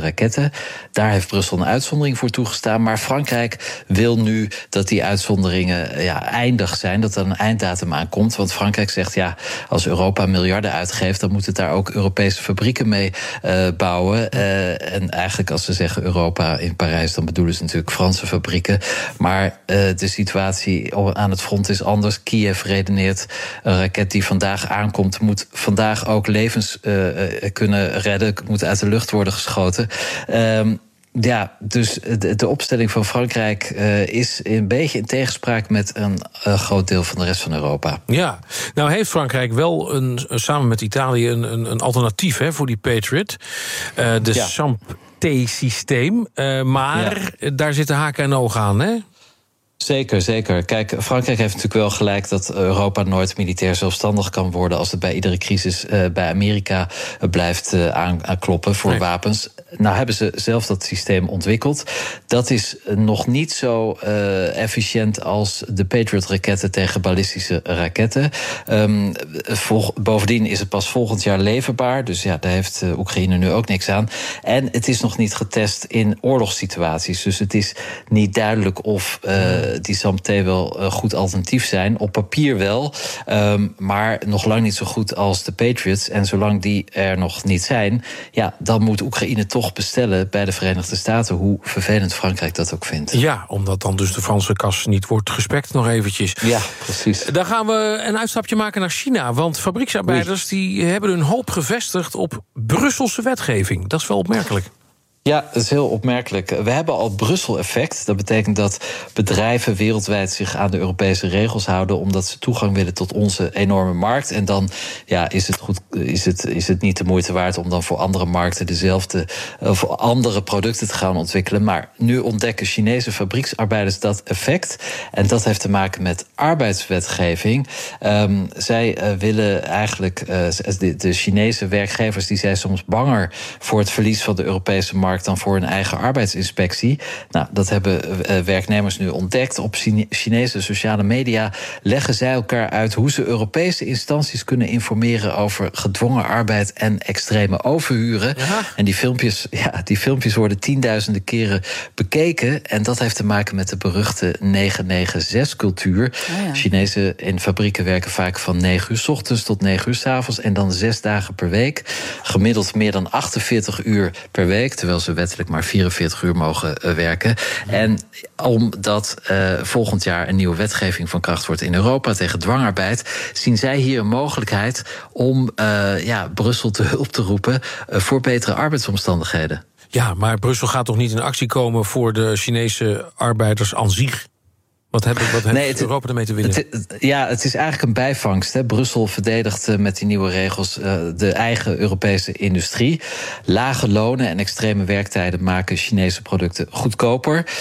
raketten. Daar heeft Brussel een uitzondering voor toegestaan. Maar Frankrijk wil nu dat die uitzonderingen ja, eindig zijn, dat er een einddatum aankomt. Want Frankrijk zegt, ja, als Europa miljarden uitgeeft, dan moet het daar ook Europese fabrieken mee uh, bouwen. Uh, en eigenlijk als ze zeggen Europa in Parijs, dan bedoelen ze natuurlijk Franse fabrieken. Maar uh, de situatie aan het front is anders. Kiev redeneert, een raket die vandaag aankomt, moet vandaag ook levens uh, kunnen redden, moet uit de lucht worden geschoten. Um, Ja, dus de, de opstelling van Frankrijk uh, is een beetje in tegenspraak met een uh, groot deel van de rest van Europa. Ja, nou heeft Frankrijk wel een, samen met Italië een, een, een alternatief hè, voor die Patriot. Uh, de ja. SAMP-T-systeem. Uh, maar ja. daar zitten haken en ogen aan, hè? Zeker, zeker. Kijk, Frankrijk heeft natuurlijk wel gelijk dat Europa nooit militair zelfstandig kan worden als het bij iedere crisis uh, bij Amerika uh, blijft uh, aankloppen voor nee. wapens. Nou hebben ze zelf dat systeem ontwikkeld. Dat is nog niet zo uh, efficiënt als de Patriot-raketten tegen ballistische raketten. Um, vol, bovendien is het pas volgend jaar leverbaar. Dus ja, daar heeft uh, Oekraïne nu ook niks aan. En het is nog niet getest in oorlogssituaties. Dus het is niet duidelijk of uh, die SAMP-T wel een goed alternatief zijn. Op papier wel, um, maar nog lang niet zo goed als de Patriots. En zolang die er nog niet zijn, ja, dan moet Oekraïne toch bestellen bij de Verenigde Staten, hoe vervelend Frankrijk dat ook vindt. Ja, omdat dan dus de Franse kas niet wordt gespekt nog eventjes. Ja, precies. Dan gaan we een uitstapje maken naar China, want fabrieksarbeiders die hebben hun hoop gevestigd op Brusselse wetgeving. Dat is wel opmerkelijk. Ja, dat is heel opmerkelijk. We hebben al Brussel-effect. Dat betekent dat bedrijven wereldwijd zich aan de Europese regels houden, omdat ze toegang willen tot onze enorme markt. En dan ja, is, het goed, is, het, is het niet de moeite waard om dan voor andere markten dezelfde of andere producten te gaan ontwikkelen. Maar nu ontdekken Chinese fabrieksarbeiders dat effect. En dat heeft te maken met arbeidswetgeving. Um, zij uh, willen eigenlijk, uh, de, de Chinese werkgevers die zijn soms banger voor het verlies van de Europese markt dan voor hun eigen arbeidsinspectie. Nou, dat hebben uh, werknemers nu ontdekt. Op Chine- Chinese sociale media leggen zij elkaar uit hoe ze Europese instanties kunnen informeren over gedwongen arbeid en extreme overhuren. Ja. En die filmpjes, ja, die filmpjes worden tienduizenden keren bekeken. En dat heeft te maken met de beruchte negen negen zes cultuur. Oh ja. Chinezen in fabrieken werken vaak van negen uur 's ochtends tot negen uur 's avonds en dan zes dagen per week. Gemiddeld meer dan achtenveertig uur per week, terwijl ze wettelijk maar vierenveertig uur mogen uh, werken. En omdat uh, volgend jaar een nieuwe wetgeving van kracht wordt in Europa tegen dwangarbeid, zien zij hier een mogelijkheid om uh, ja, Brussel te hulp te roepen uh, voor betere arbeidsomstandigheden. Ja, maar Brussel gaat toch niet in actie komen voor de Chinese arbeiders aan zich? Wat heeft, wat heeft nee, het, Europa ermee te winnen? Het, ja, het is eigenlijk een bijvangst. Hè. Brussel verdedigt uh, met die nieuwe regels uh, de eigen Europese industrie. Lage lonen en extreme werktijden maken Chinese producten goedkoper. Uh,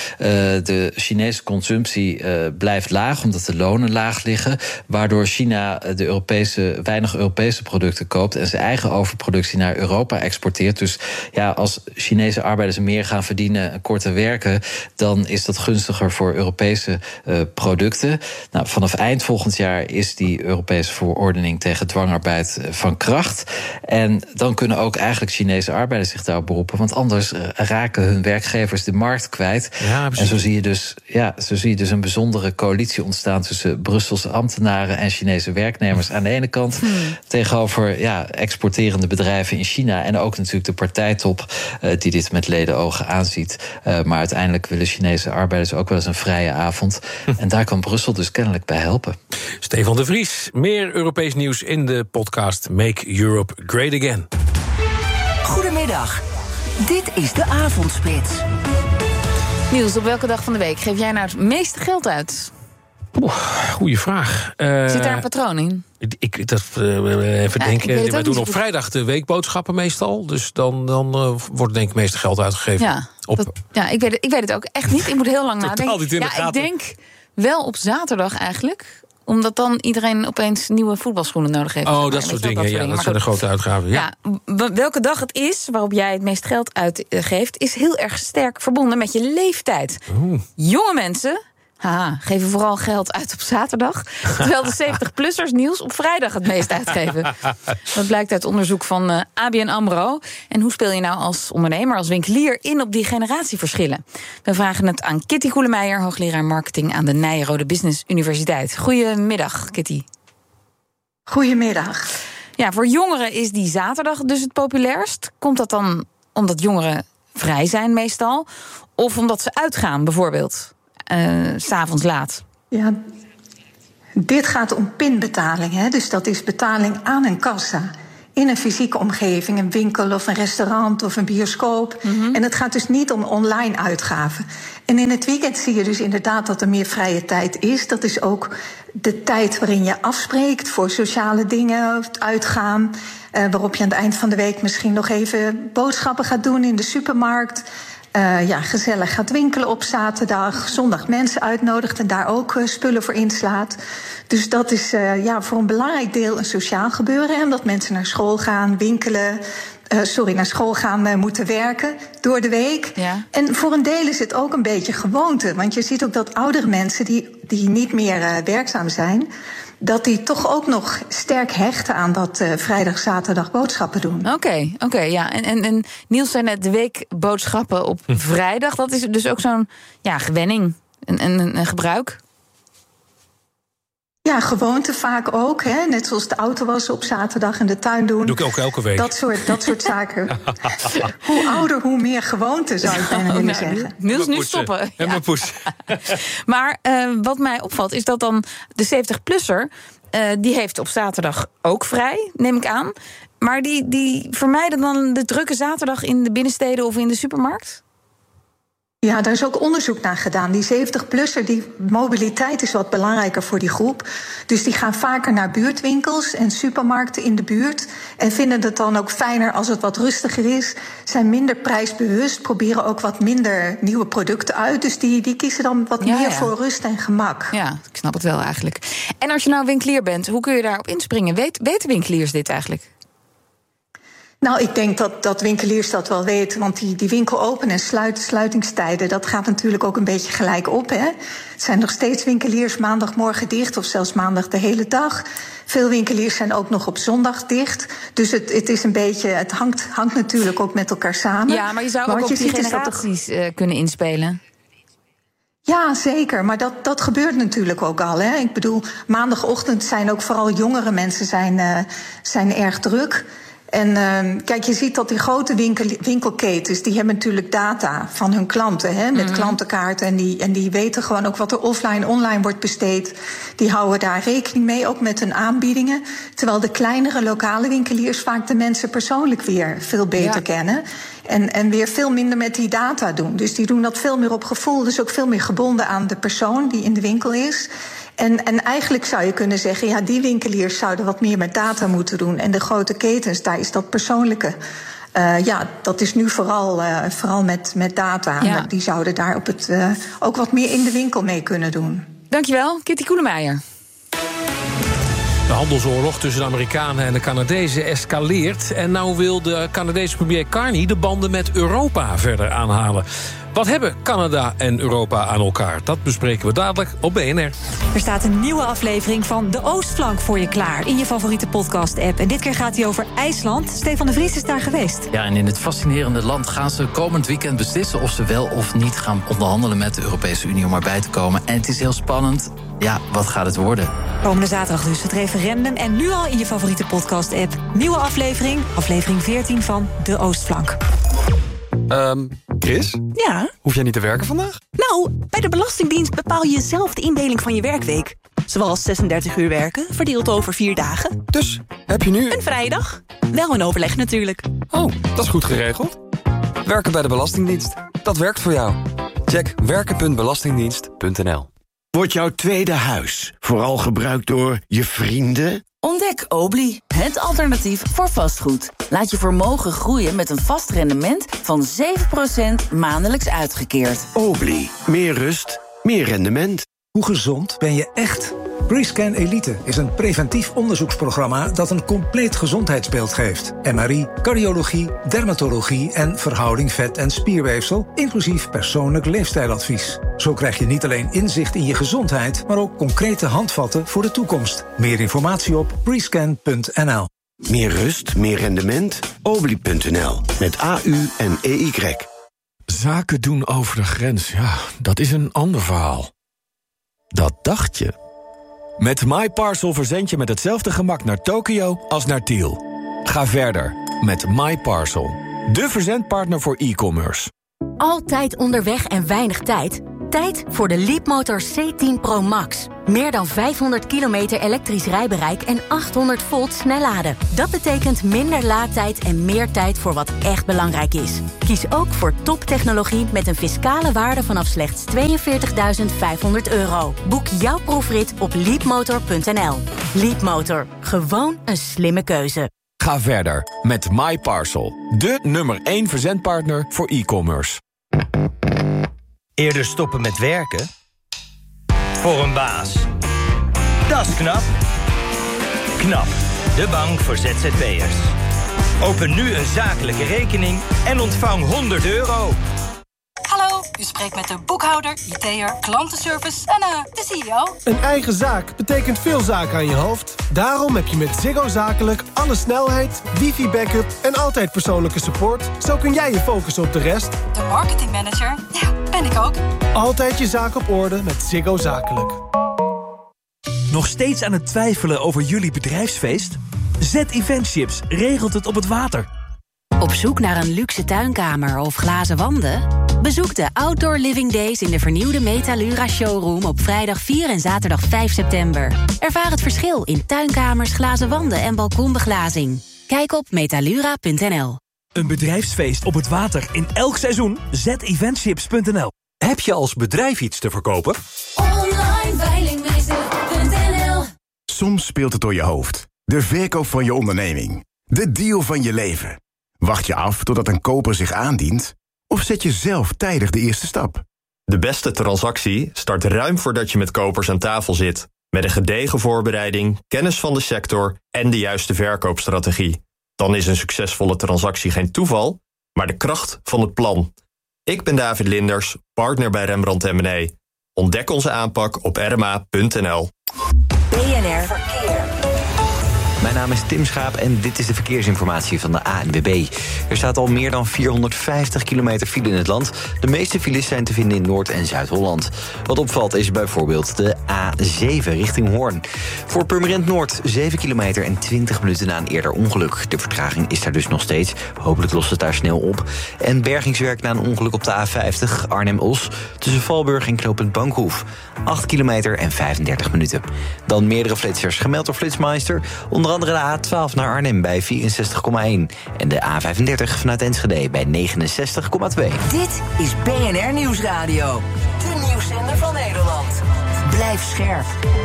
de Chinese consumptie uh, blijft laag, omdat de lonen laag liggen, waardoor China de Europese, weinig Europese producten koopt en zijn eigen overproductie naar Europa exporteert. Dus ja, als Chinese arbeiders meer gaan verdienen en korter werken, dan is dat gunstiger voor Europese Uh, producten. Nou, vanaf eind volgend jaar is die Europese verordening tegen dwangarbeid uh, van kracht. En dan kunnen ook eigenlijk Chinese arbeiders zich daarop beroepen, want anders uh, raken hun werkgevers de markt kwijt. Ja, en zo zie je dus, ja, zo zie je dus een bijzondere coalitie ontstaan tussen Brusselse ambtenaren en Chinese werknemers aan de ene kant, hmm. tegenover ja, exporterende bedrijven in China en ook natuurlijk de partijtop uh, die dit met ledenogen aanziet. Uh, maar uiteindelijk willen Chinese arbeiders ook wel eens een vrije avond. En daar kan Brussel dus kennelijk bij helpen. Stefan de Vries, meer Europees nieuws in de podcast Make Europe Great Again. Goedemiddag, dit is de Avondspits. Niels, op welke dag van de week geef jij nou het meeste geld uit? Oeh, goeie vraag. Uh, Zit daar een patroon in? Ik, ik dat, uh, even ja, denken. Wij doen op vrijdag de weekboodschappen meestal. Dus dan, dan uh, wordt denk ik het meeste geld uitgegeven. Ja, op, dat, ja ik, weet het, ik weet het ook echt niet. Ik moet heel lang nadenken. Niet in de ja, ik denk wel op zaterdag eigenlijk, omdat dan iedereen opeens nieuwe voetbalschoenen nodig heeft. Oh, dat soort dingen. Dat ja, dingen. Dat zijn de grote uitgaven. Ja. Ja, welke dag het is waarop jij het meest geld uitgeeft, is heel erg sterk verbonden met je leeftijd. Oeh. Jonge mensen Haha, geven vooral geld uit op zaterdag. Terwijl de zeventig-plussers Niels op vrijdag het meest uitgeven. Dat blijkt uit onderzoek van uh, A B N AMRO. En hoe speel je nou als ondernemer, als winkelier in op die generatieverschillen? We vragen het aan Kitty Koelemeijer, hoogleraar marketing aan de Nijrode Business Universiteit. Goedemiddag, Kitty. Goedemiddag. Ja, voor jongeren is die zaterdag dus het populairst. Komt dat dan omdat jongeren vrij zijn meestal? Of omdat ze uitgaan, bijvoorbeeld? Uh, 's avonds laat. Ja, dit gaat om pinbetaling. Hè? Dus dat is betaling aan een kassa. In een fysieke omgeving, een winkel of een restaurant of een bioscoop. Mm-hmm. En het gaat dus niet om online uitgaven. En in het weekend zie je dus inderdaad dat er meer vrije tijd is. Dat is ook de tijd waarin je afspreekt voor sociale dingen, uitgaan. Uh, waarop je aan het eind van de week misschien nog even boodschappen gaat doen in de supermarkt. Uh, ja, gezellig gaat winkelen op zaterdag, zondag mensen uitnodigt en daar ook uh, spullen voor inslaat. Dus dat is uh, ja, voor een belangrijk deel een sociaal gebeuren. Hè, omdat mensen naar school gaan, winkelen, uh, sorry, naar school gaan, uh, moeten werken door de week. Ja. En voor een deel is het ook een beetje gewoonte. Want je ziet ook dat oudere mensen die, die niet meer uh, werkzaam zijn, dat die toch ook nog sterk hechten aan dat uh, vrijdag, zaterdag boodschappen doen. Oké, okay, oké, okay, ja. En, en, en Niels zei net de week boodschappen op hm. vrijdag. Dat is dus ook zo'n ja, gewenning, een, een, een gebruik. Ja, gewoonte vaak ook. Hè? Net zoals de auto wassen op zaterdag en de tuin doen. Doe ik ook elke week. Dat soort, dat soort zaken. Hoe ouder, hoe meer gewoonte, zou ik bijna willen zeggen. Niels, nu stoppen. En mijn poes. Maar uh, wat mij opvalt is dat dan de zeventig-plusser... Uh, die heeft op zaterdag ook vrij, neem ik aan. Maar die, die vermijden dan de drukke zaterdag in de binnensteden of in de supermarkt? Ja, daar is ook onderzoek naar gedaan. Die zeventig-plusser, die mobiliteit is wat belangrijker voor die groep. Dus die gaan vaker naar buurtwinkels en supermarkten in de buurt. En vinden het dan ook fijner als het wat rustiger is. Zijn minder prijsbewust, proberen ook wat minder nieuwe producten uit. Dus die, die kiezen dan wat ja, meer ja. voor rust en gemak. Ja, ik snap het wel eigenlijk. En als je nou winkelier bent, hoe kun je daarop inspringen? Weet, weten winkeliers dit eigenlijk? Nou, ik denk dat, dat winkeliers dat wel weten. Want die, die winkel open en sluit, sluitingstijden, dat gaat natuurlijk ook een beetje gelijk op. Hè? Het zijn nog steeds winkeliers maandagmorgen dicht of zelfs maandag de hele dag. Veel winkeliers zijn ook nog op zondag dicht. Dus het, het is een beetje, het hangt, hangt natuurlijk ook met elkaar samen. Ja, maar je zou maar ook op die generaties uh, kunnen inspelen. Ja, zeker. Maar dat, dat gebeurt natuurlijk ook al. Hè? Ik bedoel, maandagochtend zijn ook vooral jongere mensen zijn, uh, zijn erg druk. En uh, kijk, je ziet dat die grote winkel, winkelketens, die hebben natuurlijk data van hun klanten, hè, met mm-hmm. klantenkaarten. En die, en die weten gewoon ook wat er offline, online wordt besteed. Die houden daar rekening mee, ook met hun aanbiedingen. Terwijl de kleinere lokale winkeliers vaak de mensen persoonlijk weer veel beter ja. kennen. En, en weer veel minder met die data doen. Dus die doen dat veel meer op gevoel. Dus ook veel meer gebonden aan de persoon die in de winkel is. En, en eigenlijk zou je kunnen zeggen, ja, die winkeliers zouden wat meer met data moeten doen. En de grote ketens, daar is dat persoonlijke. Uh, ja, dat is nu vooral, uh, vooral met, met data. Ja. Die zouden daar op het, uh, ook wat meer in de winkel mee kunnen doen. Dankjewel, Kitty Koelemeijer. De handelsoorlog tussen de Amerikanen en de Canadezen escaleert. En nou wil de Canadese premier Carney de banden met Europa verder aanhalen. Wat hebben Canada en Europa aan elkaar? Dat bespreken we dadelijk op B N R. Er staat een nieuwe aflevering van De Oostflank voor je klaar in je favoriete podcast-app. En dit keer gaat hij over IJsland. Stefan de Vries is daar geweest. Ja, en in het fascinerende land gaan ze komend weekend beslissen of ze wel of niet gaan onderhandelen met de Europese Unie om erbij te komen. En het is heel spannend. Ja, wat gaat het worden? Komende zaterdag dus het referendum en nu al in je favoriete podcast-app. Nieuwe aflevering, aflevering veertien van De Oostflank. Um, Chris? Ja? Hoef jij niet te werken vandaag? Nou, bij de Belastingdienst bepaal je zelf de indeling van je werkweek. Zoals zesendertig uur werken, verdeeld over vier dagen. Dus, heb je nu... Een vrije dag. Wel een overleg natuurlijk. Oh, dat is goed geregeld. Werken bij de Belastingdienst. Dat werkt voor jou. Check werken punt belastingdienst punt n l. Wordt jouw tweede huis vooral gebruikt door je vrienden? Ontdek Obli, het alternatief voor vastgoed. Laat je vermogen groeien met een vast rendement van zeven procent maandelijks uitgekeerd. Obli, meer rust, meer rendement. Hoe gezond ben je echt? Prescan Elite is een preventief onderzoeksprogramma dat een compleet gezondheidsbeeld geeft. M R I, cardiologie, dermatologie en verhouding vet- en spierweefsel, inclusief persoonlijk leefstijladvies. Zo krijg je niet alleen inzicht in je gezondheid, maar ook concrete handvatten voor de toekomst. Meer informatie op prescan punt n l. Meer rust, meer rendement? Obli punt n l. Met A U en E Y. Zaken doen over de grens, ja, dat is een ander verhaal. Dat dacht je. Met MyParcel verzend je met hetzelfde gemak naar Tokio als naar Tiel. Ga verder met MyParcel, de verzendpartner voor e-commerce. Altijd onderweg en weinig tijd? Tijd voor de Leapmotor C tien Pro Max. Meer dan vijfhonderd kilometer elektrisch rijbereik en achthonderd volt snelladen. Dat betekent minder laadtijd en meer tijd voor wat echt belangrijk is. Kies ook voor toptechnologie met een fiscale waarde vanaf slechts tweeënveertigduizend vijfhonderd euro. Boek jouw proefrit op leapmotor punt n l. Leapmotor, gewoon een slimme keuze. Ga verder met MyParcel, de nummer één verzendpartner voor e-commerce. Eerder stoppen met werken? Voor een baas. Dat is knap. KNAP, de bank voor Z Z P'ers. Open nu een zakelijke rekening en ontvang honderd euro. Hallo, u spreekt met de boekhouder, I T'er, klantenservice en uh, de C E O. Een eigen zaak betekent veel zaken aan je hoofd. Daarom heb je met Ziggo Zakelijk alle snelheid, wifi-backup en altijd persoonlijke support. Zo kun jij je focussen op de rest. De marketingmanager, ja, ben ik ook. Altijd je zaak op orde met Ziggo Zakelijk. Nog steeds aan het twijfelen over jullie bedrijfsfeest? Z-Eventships regelt het op het water. Op zoek naar een luxe tuinkamer of glazen wanden? Bezoek de Outdoor Living Days in de vernieuwde Metalura Showroom op vrijdag vier en zaterdag vijf september. Ervaar het verschil in tuinkamers, glazen wanden en balkonbeglazing. Kijk op metalura punt n l. Een bedrijfsfeest op het water in elk seizoen? Z Eventships punt n l. Heb je als bedrijf iets te verkopen? online veilingmeester punt n l. Soms speelt het door je hoofd. De verkoop van je onderneming. De deal van je leven. Wacht je af totdat een koper zich aandient? Of zet je zelf tijdig de eerste stap? De beste transactie start ruim voordat je met kopers aan tafel zit. Met een gedegen voorbereiding, kennis van de sector en de juiste verkoopstrategie. Dan is een succesvolle transactie geen toeval, maar de kracht van het plan. Ik ben David Linders, partner bij Rembrandt en Mené. Ontdek onze aanpak op r m a punt n l. B N R Verkeer. Mijn naam is Tim Schaap en dit is de verkeersinformatie van de A N W B. Er staat al meer dan vierhonderdvijftig kilometer file in het land. De meeste files zijn te vinden in Noord- en Zuid-Holland. Wat opvalt is bijvoorbeeld de A zeven richting Hoorn. Voor Purmerend Noord zeven kilometer en twintig minuten na een eerder ongeluk. De vertraging is daar dus nog steeds. Hopelijk lost het daar snel op. En bergingswerk na een ongeluk op de A vijftig Arnhem-Os... tussen Valburg en knooppunt Bankhoef. acht kilometer en vijfendertig minuten. Dan meerdere flitsers gemeld door Flitsmeister... onder andere de A twaalf naar Arnhem bij vierenzestig komma één. En de A vijfendertig vanuit Enschede bij negenenzestig komma twee. Dit is B N R Nieuwsradio. De nieuwszender van Nederland. Blijf scherp.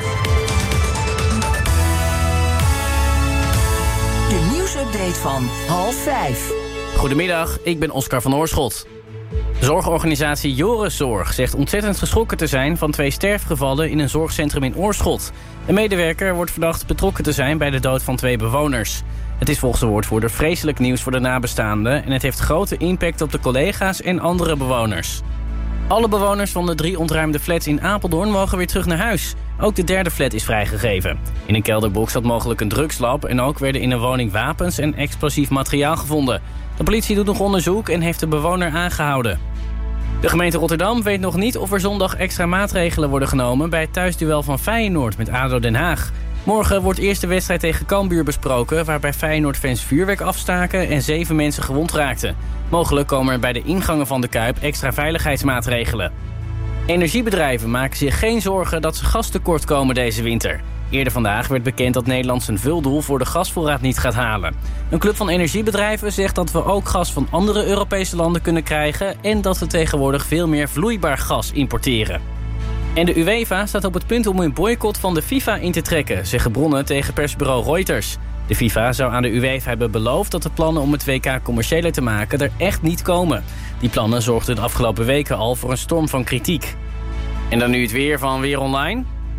De nieuwsupdate van half vijf. Goedemiddag, ik ben Oscar van Oorschot. Zorgorganisatie Joriszorg zegt ontzettend geschrokken te zijn... van twee sterfgevallen in een zorgcentrum in Oorschot. Een medewerker wordt verdacht betrokken te zijn bij de dood van twee bewoners. Het is volgens de woordvoerder vreselijk nieuws voor de nabestaanden... en het heeft grote impact op de collega's en andere bewoners. Alle bewoners van de drie ontruimde flats in Apeldoorn mogen weer terug naar huis. Ook de derde flat is vrijgegeven. In een kelderbox zat mogelijk een drugslab... en ook werden in een woning wapens en explosief materiaal gevonden. De politie doet nog onderzoek en heeft de bewoner aangehouden. De gemeente Rotterdam weet nog niet of er zondag extra maatregelen worden genomen... bij het thuisduel van Feyenoord met A D O Den Haag. Morgen wordt eerst de wedstrijd tegen Cambuur besproken... waarbij Feyenoord-fans vuurwerk afstaken en zeven mensen gewond raakten. Mogelijk komen er bij de ingangen van de Kuip extra veiligheidsmaatregelen. Energiebedrijven maken zich geen zorgen dat ze gastekort komen deze winter. Eerder vandaag werd bekend dat Nederland zijn vuldoel voor de gasvoorraad niet gaat halen. Een club van energiebedrijven zegt dat we ook gas van andere Europese landen kunnen krijgen... en dat we tegenwoordig veel meer vloeibaar gas importeren. En de UEFA staat op het punt om een boycott van de FIFA in te trekken... zeggen bronnen tegen persbureau Reuters. De FIFA zou aan de UEFA hebben beloofd dat de plannen om het W K commerciëler te maken er echt niet komen. Die plannen zorgden de afgelopen weken al voor een storm van kritiek. En dan nu het weer van Weer Online.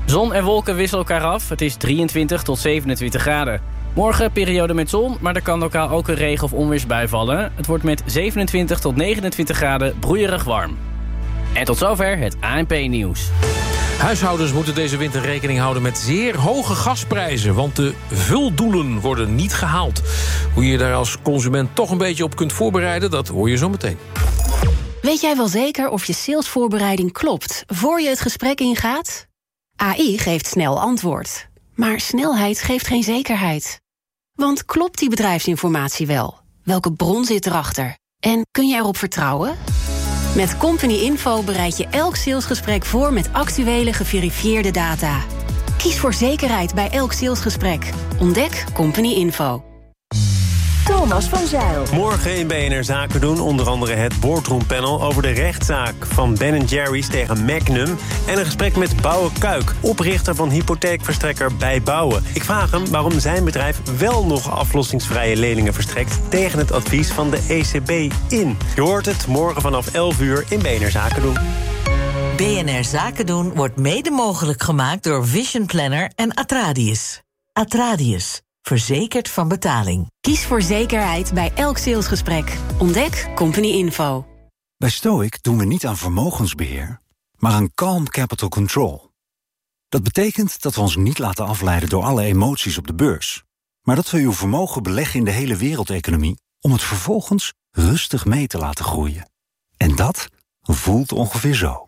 Zon en wolken wisselen elkaar af. Het is drieëntwintig tot zevenentwintig graden. Morgen periode met zon, maar er kan lokaal ook een regen- of onweersbui vallen. Het wordt met zevenentwintig tot negenentwintig graden broeierig warm. En tot zover het A N P-nieuws. Huishoudens moeten deze winter rekening houden met zeer hoge gasprijzen, want de vuldoelen worden niet gehaald. Hoe je je daar als consument toch een beetje op kunt voorbereiden, dat hoor je zo meteen. Weet jij wel zeker of je salesvoorbereiding klopt voor je het gesprek ingaat? A I geeft snel antwoord. Maar snelheid geeft geen zekerheid. Want klopt die bedrijfsinformatie wel? Welke bron zit erachter? En kun je erop vertrouwen? Met Company Info bereid je elk salesgesprek voor met actuele geverifieerde data. Kies voor zekerheid bij elk salesgesprek. Ontdek Company Info. Thomas van Zijl. Morgen in B N R Zaken doen onder andere het boardroompanel over de rechtszaak van Ben en Jerry's tegen Magnum en een gesprek met Bouwe Kuik, oprichter van hypotheekverstrekker Bij Bouwen. Ik vraag hem waarom zijn bedrijf wel nog aflossingsvrije leningen verstrekt tegen het advies van de E C B in. Je hoort het morgen vanaf elf uur in B N R Zaken doen. B N R Zaken doen wordt mede mogelijk gemaakt door Vision Planner en Atradius. Atradius. Verzekerd van betaling. Kies voor zekerheid bij elk salesgesprek. Ontdek Company Info. Bij Stoic doen we niet aan vermogensbeheer, maar aan calm capital control. Dat betekent dat we ons niet laten afleiden door alle emoties op de beurs, maar dat we uw vermogen beleggen in de hele wereldeconomie om het vervolgens rustig mee te laten groeien. En dat voelt ongeveer zo.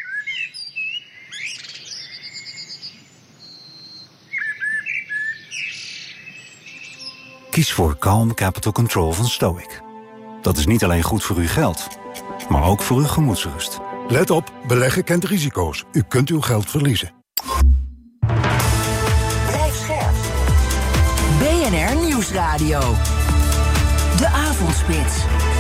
Kies voor Calm Capital Control van Stoic. Dat is niet alleen goed voor uw geld, maar ook voor uw gemoedsrust. Let op, beleggen kent risico's. U kunt uw geld verliezen. Blijf scherp. B N R Nieuwsradio. De Avondspits.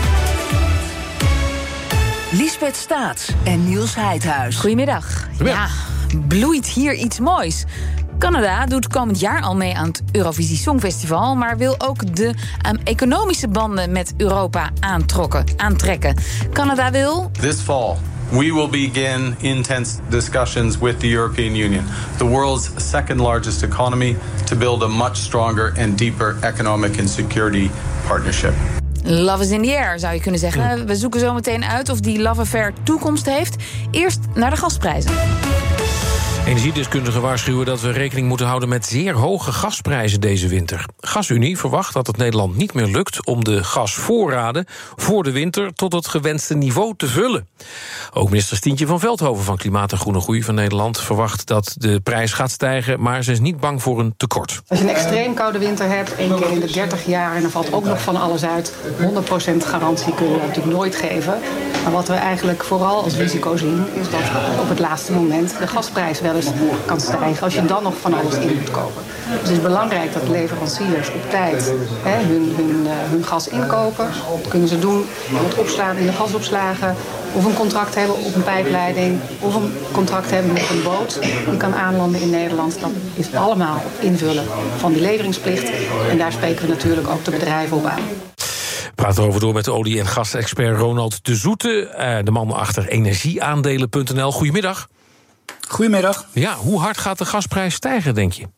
Liesbeth Staats en Niels Heidhuis. Goedemiddag. Ja, bloeit hier iets moois. Canada doet komend jaar al mee aan het Eurovisie Songfestival, maar wil ook de um, economische banden met Europa aantrokken, aantrekken. Canada wil... This fall, we will begin intense discussions with the European Union, the world's second largest economy, to build a much stronger and deeper economic and security partnership. Love is in the air, zou je kunnen zeggen. We zoeken zo meteen uit of die love affair toekomst heeft. Eerst naar de gasprijzen. Energiedeskundigen waarschuwen dat we rekening moeten houden met zeer hoge gasprijzen deze winter. GasUnie verwacht dat het Nederland niet meer lukt om de gasvoorraden voor de winter tot het gewenste niveau te vullen. Ook minister Stientje van Veldhoven van Klimaat en Groene Groei van Nederland verwacht dat de prijs gaat stijgen, maar ze is niet bang voor een tekort. Als je een extreem koude winter hebt, één keer in de dertig jaar en er valt ook nog van alles uit, honderd procent garantie kunnen we natuurlijk nooit geven. Maar wat we eigenlijk vooral als risico zien, is dat op het laatste moment de gasprijs wel eens kan stijgen als je dan nog van alles in moet kopen. Dus het is belangrijk dat leveranciers op tijd hè, hun, hun, uh, hun gas inkopen. Dat kunnen ze doen met opslaan in de gasopslagen, of een contract hebben op een pijpleiding, of een contract hebben met een boot die kan aanlanden in Nederland. Dat is allemaal invullen van die leveringsplicht. En daar spreken we natuurlijk ook de bedrijven op aan. We praten erover door met de olie- en gasexpert Ronald de Zoete, de man achter energieaandelen punt n l. Goedemiddag. Goedemiddag. Ja, hoe hard gaat de gasprijs stijgen, denk je?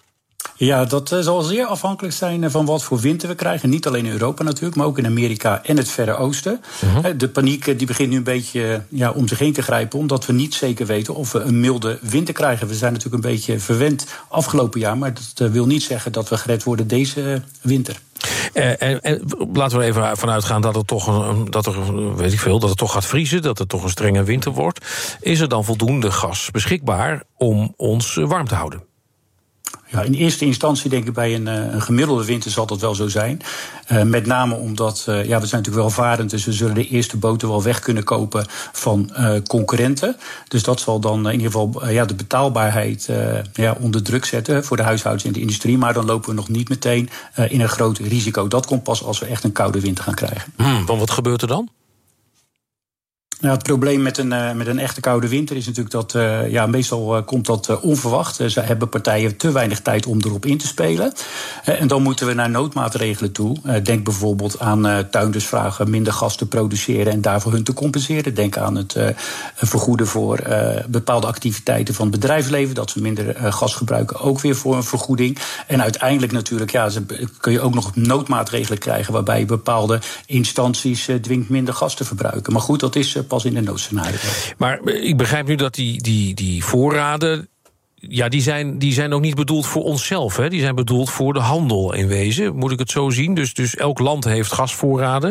Ja, dat uh, zal zeer afhankelijk zijn van wat voor winter we krijgen. Niet alleen in Europa natuurlijk, maar ook in Amerika en het Verre Oosten. Uh-huh. De paniek die begint nu een beetje ja, om zich heen te grijpen, omdat we niet zeker weten of we een milde winter krijgen. We zijn natuurlijk een beetje verwend afgelopen jaar, maar dat uh, wil niet zeggen dat we gered worden deze uh, winter. Uh, en, en laten we er even vanuit gaan dat het toch een, dat er, weet ik veel, dat het toch gaat vriezen, dat het toch een strenge winter wordt. Is er dan voldoende gas beschikbaar om ons warm te houden? Ja, in eerste instantie denk ik bij een, een gemiddelde winter zal dat wel zo zijn. Uh, met name omdat, uh, ja, we zijn natuurlijk welvarend, dus we zullen de eerste boten wel weg kunnen kopen van uh, concurrenten. Dus dat zal dan in ieder geval uh, ja, de betaalbaarheid uh, ja, onder druk zetten voor de huishoudens en de industrie. Maar dan lopen we nog niet meteen uh, in een groot risico. Dat komt pas als we echt een koude winter gaan krijgen. Hmm, want wat gebeurt er dan? Nou, het probleem met een, uh, met een echte koude winter is natuurlijk dat uh, ja, meestal uh, komt dat uh, onverwacht. Uh, ze hebben partijen te weinig tijd om erop in te spelen. Uh, en dan moeten we naar noodmaatregelen toe. Uh, denk bijvoorbeeld aan uh, tuinders vragen minder gas te produceren en daarvoor hun te compenseren. Denk aan het uh, vergoeden voor uh, bepaalde activiteiten van het bedrijfsleven, dat ze minder uh, gas gebruiken, ook weer voor een vergoeding. En uiteindelijk natuurlijk ja, ze, kun je ook nog noodmaatregelen krijgen waarbij je bepaalde instanties uh, dwingt minder gas te verbruiken. Maar goed, dat is uh, pas in de noodscenario. Maar ik begrijp nu dat die, die, die voorraden, ja, die zijn, die zijn ook niet bedoeld voor onszelf. Hè? Die zijn bedoeld voor de handel in wezen. Moet ik het zo zien? Dus, dus elk land heeft gasvoorraden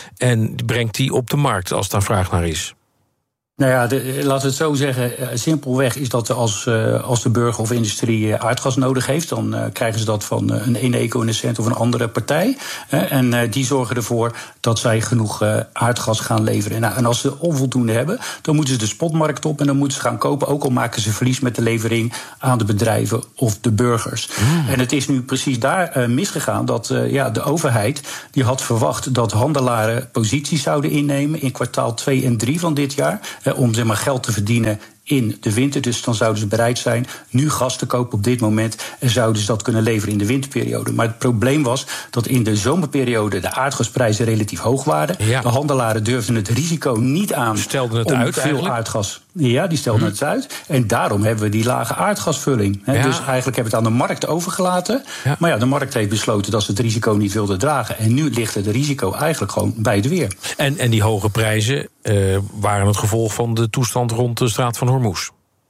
en brengt die op de markt als daar vraag naar is. Nou ja, de, laten we het zo zeggen. Simpelweg is dat als, uh, als de burger of industrie aardgas nodig heeft, dan uh, krijgen ze dat van uh, een Eneco, een Essent of een andere partij. Uh, en uh, die zorgen ervoor dat zij genoeg uh, aardgas gaan leveren. Nou, en als ze onvoldoende hebben, dan moeten ze de spotmarkt op en dan moeten ze gaan kopen. Ook al maken ze verlies met de levering aan de bedrijven of de burgers. Mm. En het is nu precies daar uh, misgegaan dat uh, ja, de overheid die had verwacht dat handelaren posities zouden innemen in kwartaal twee en drie van dit jaar. Om zeg maar, geld te verdienen in de winter. Dus dan zouden ze bereid zijn nu gas te kopen op dit moment en zouden ze dat kunnen leveren in de winterperiode. Maar het probleem was dat in de zomerperiode de aardgasprijzen relatief hoog waren. Ja. De handelaren durfden het risico niet aan. Stelden het om uit, veel aardgas. Ja, die stelden hm. het uit. En daarom hebben we die lage aardgasvulling. He, ja. Dus eigenlijk hebben we het aan de markt overgelaten. Ja. Maar ja, de markt heeft besloten dat ze het risico niet wilden dragen. En nu ligt het risico eigenlijk gewoon bij het weer. En, en die hoge prijzen uh, waren het gevolg van de toestand rond de straat van Hormuz.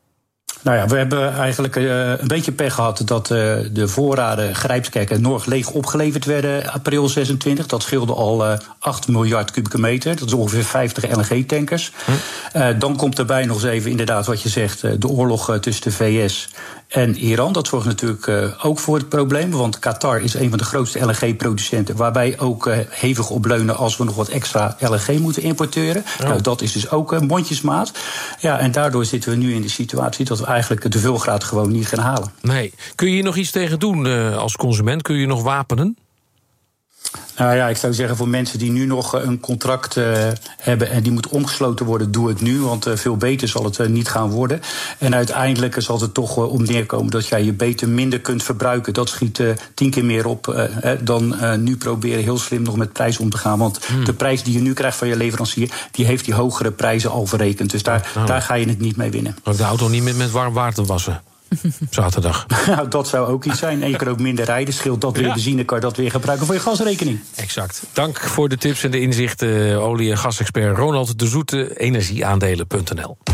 Nou ja, we hebben eigenlijk uh, een beetje pech gehad dat uh, de voorraden Grijpskerk en Norg leeg opgeleverd werden april zesentwintig. Dat scheelde al uh, acht miljard kubieke meter. Dat is ongeveer vijftig L N G-tankers. Hm. Uh, dan komt erbij nog eens even inderdaad wat je zegt, uh, de oorlog uh, tussen de V S en Iran. Dat zorgt natuurlijk uh, ook voor het probleem, want Qatar is een van de grootste L N G-producenten, waarbij ook uh, hevig op leunen als we nog wat extra L N G moeten importeren. Oh. Nou, dat is dus ook uh, mondjesmaat. Ja, en daardoor zitten we nu in de situatie dat we eigenlijk de vulgraad gewoon niet gaan halen. Nee. Kun je hier nog iets tegen doen uh, als consument? Kun je nog wapenen? Nou ja, ik zou zeggen voor mensen die nu nog een contract uh, hebben en die moet omgesloten worden, doe het nu, want uh, veel beter zal het uh, niet gaan worden. En uiteindelijk zal het toch uh, om neerkomen dat jij je beter minder kunt verbruiken. Dat schiet uh, tien keer meer op uh, hè, dan uh, nu proberen heel slim nog met prijs om te gaan. Want hmm. de prijs die je nu krijgt van je leverancier, die heeft die hogere prijzen al verrekend. Dus daar, nou, daar ga je het niet mee winnen. Ook de auto niet met, met warm water wassen. Zaterdag. Nou, dat zou ook iets zijn. En je kan ook minder rijden. Scheelt dat weer ja. benzine, kan je dat weer gebruiken voor je gasrekening. Exact. Dank voor de tips en de inzichten. Olie- en gasexpert Ronald de Zoete, energieaandelen punt n l.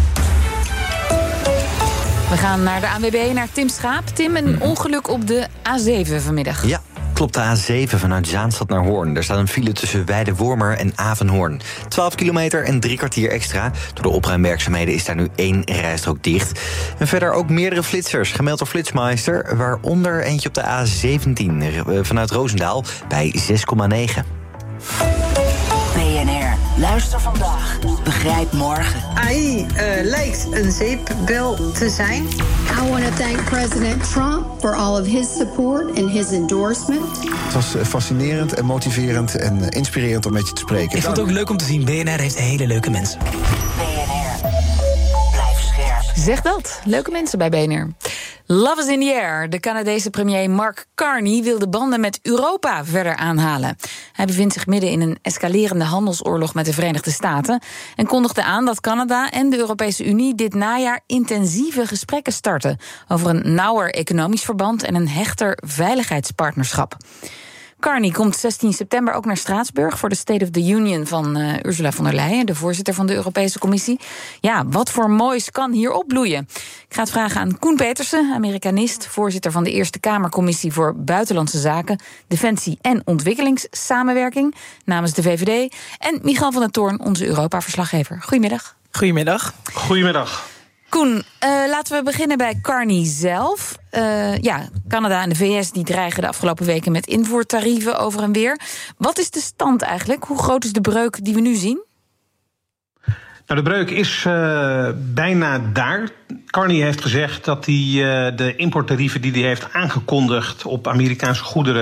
We gaan naar de A N W B, naar Tim Schaap. Tim, een ongeluk op de A zeven vanmiddag. Ja. Klopt, de A zeven vanuit Zaanstad naar Hoorn. Er staat een file tussen Weidewormer en Avenhoorn. twaalf kilometer en drie kwartier extra. Door de opruimwerkzaamheden is daar nu één rijstrook dicht. En verder ook meerdere flitsers, gemeld door Flitsmeister. Waaronder eentje op de A zeventien vanuit Roosendaal bij zes komma negen. B N R, luister vandaag, begrijp morgen. A I uh, lijkt een zeepbel te zijn. I want to thank President Trump for all of his support and his endorsement. Het was fascinerend en motiverend en inspirerend om met je te spreken. Ik vond het ook leuk om te zien. B N R heeft hele leuke mensen. B N R, blijf scherp. Zeg dat, leuke mensen bij B N R. Love is in the air. De Canadese premier Mark Carney wil de banden met Europa verder aanhalen. Hij bevindt zich midden in een escalerende handelsoorlog met de Verenigde Staten en kondigde aan dat Canada en de Europese Unie dit najaar intensieve gesprekken starten over een nauwer economisch verband en een hechter veiligheidspartnerschap. Carney komt zestien september ook naar Straatsburg voor de State of the Union van uh, Ursula von der Leyen, de voorzitter van de Europese Commissie. Ja, wat voor moois kan hier opbloeien? Ik ga het vragen aan Koen Petersen, Amerikanist, voorzitter van de Eerste Kamercommissie voor Buitenlandse Zaken, Defensie en Ontwikkelingssamenwerking namens de V V D. En Michal van der Toorn, onze Europa-verslaggever. Goedemiddag. Goedemiddag. Goedemiddag. Koen, uh, laten we beginnen bij Carney zelf. Uh, ja, Canada en de V S die dreigen de afgelopen weken met invoertarieven over en weer. Wat is de stand eigenlijk? Hoe groot is de breuk die we nu zien? Nou, de breuk is uh, bijna daar. Carney heeft gezegd dat hij uh, de importtarieven die hij heeft aangekondigd op Amerikaanse goederen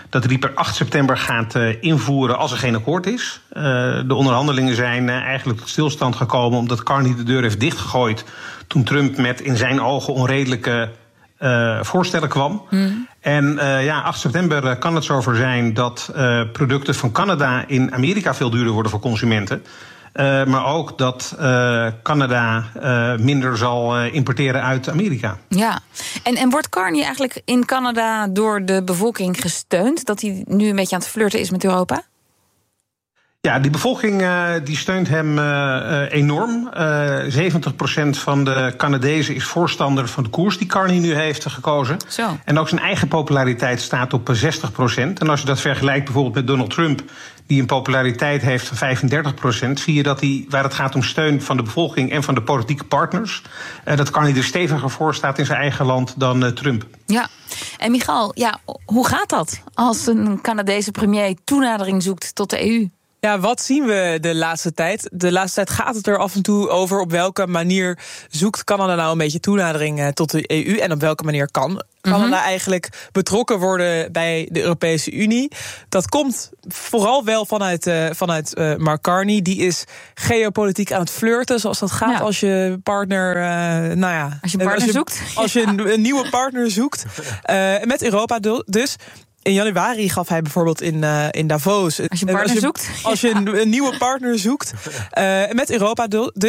dat hij per acht september gaat uh, invoeren als er geen akkoord is. Uh, de onderhandelingen zijn uh, eigenlijk tot stilstand gekomen omdat Carney de deur heeft dichtgegooid toen Trump met in zijn ogen onredelijke uh, voorstellen kwam. Mm. En uh, ja, acht september uh, kan het zover zijn dat uh, producten van Canada in Amerika veel duurder worden voor consumenten. Uh, maar ook dat uh, Canada uh, minder zal uh, importeren uit Amerika. Ja, en, en wordt Carney eigenlijk in Canada door de bevolking gesteund? Dat hij nu een beetje aan het flirten is met Europa? Ja, die bevolking uh, die steunt hem uh, uh, enorm. Uh, zeventig procent van de Canadezen is voorstander van de koers die Carney nu heeft gekozen. Zo. En ook zijn eigen populariteit staat op zestig procent. En als je dat vergelijkt bijvoorbeeld met Donald Trump, die een populariteit heeft van vijfendertig procent... zie je dat hij, waar het gaat om steun van de bevolking en van de politieke partners, uh, dat Carney er steviger voor staat in zijn eigen land dan uh, Trump. Ja, en Michal, ja, hoe gaat dat als een Canadese premier toenadering zoekt tot de E U? Ja, wat zien we de laatste tijd? De laatste tijd gaat het er af en toe over op welke manier zoekt Canada nou een beetje toenadering uh, tot de E U en op welke manier kan Canada mm-hmm. eigenlijk betrokken worden bij de Europese Unie. Dat komt vooral wel vanuit, uh, vanuit uh, Mark Carney. Die is geopolitiek aan het flirten, zoals dat gaat ja. als je partner, uh, nou ja, als je partner als je, zoekt, als je een, een nieuwe partner zoekt uh, met Europa dus. In januari gaf hij bijvoorbeeld in, uh, in Davos. Als je een partner als je, zoekt. Als je een, een nieuwe partner zoekt uh, met Europa dus.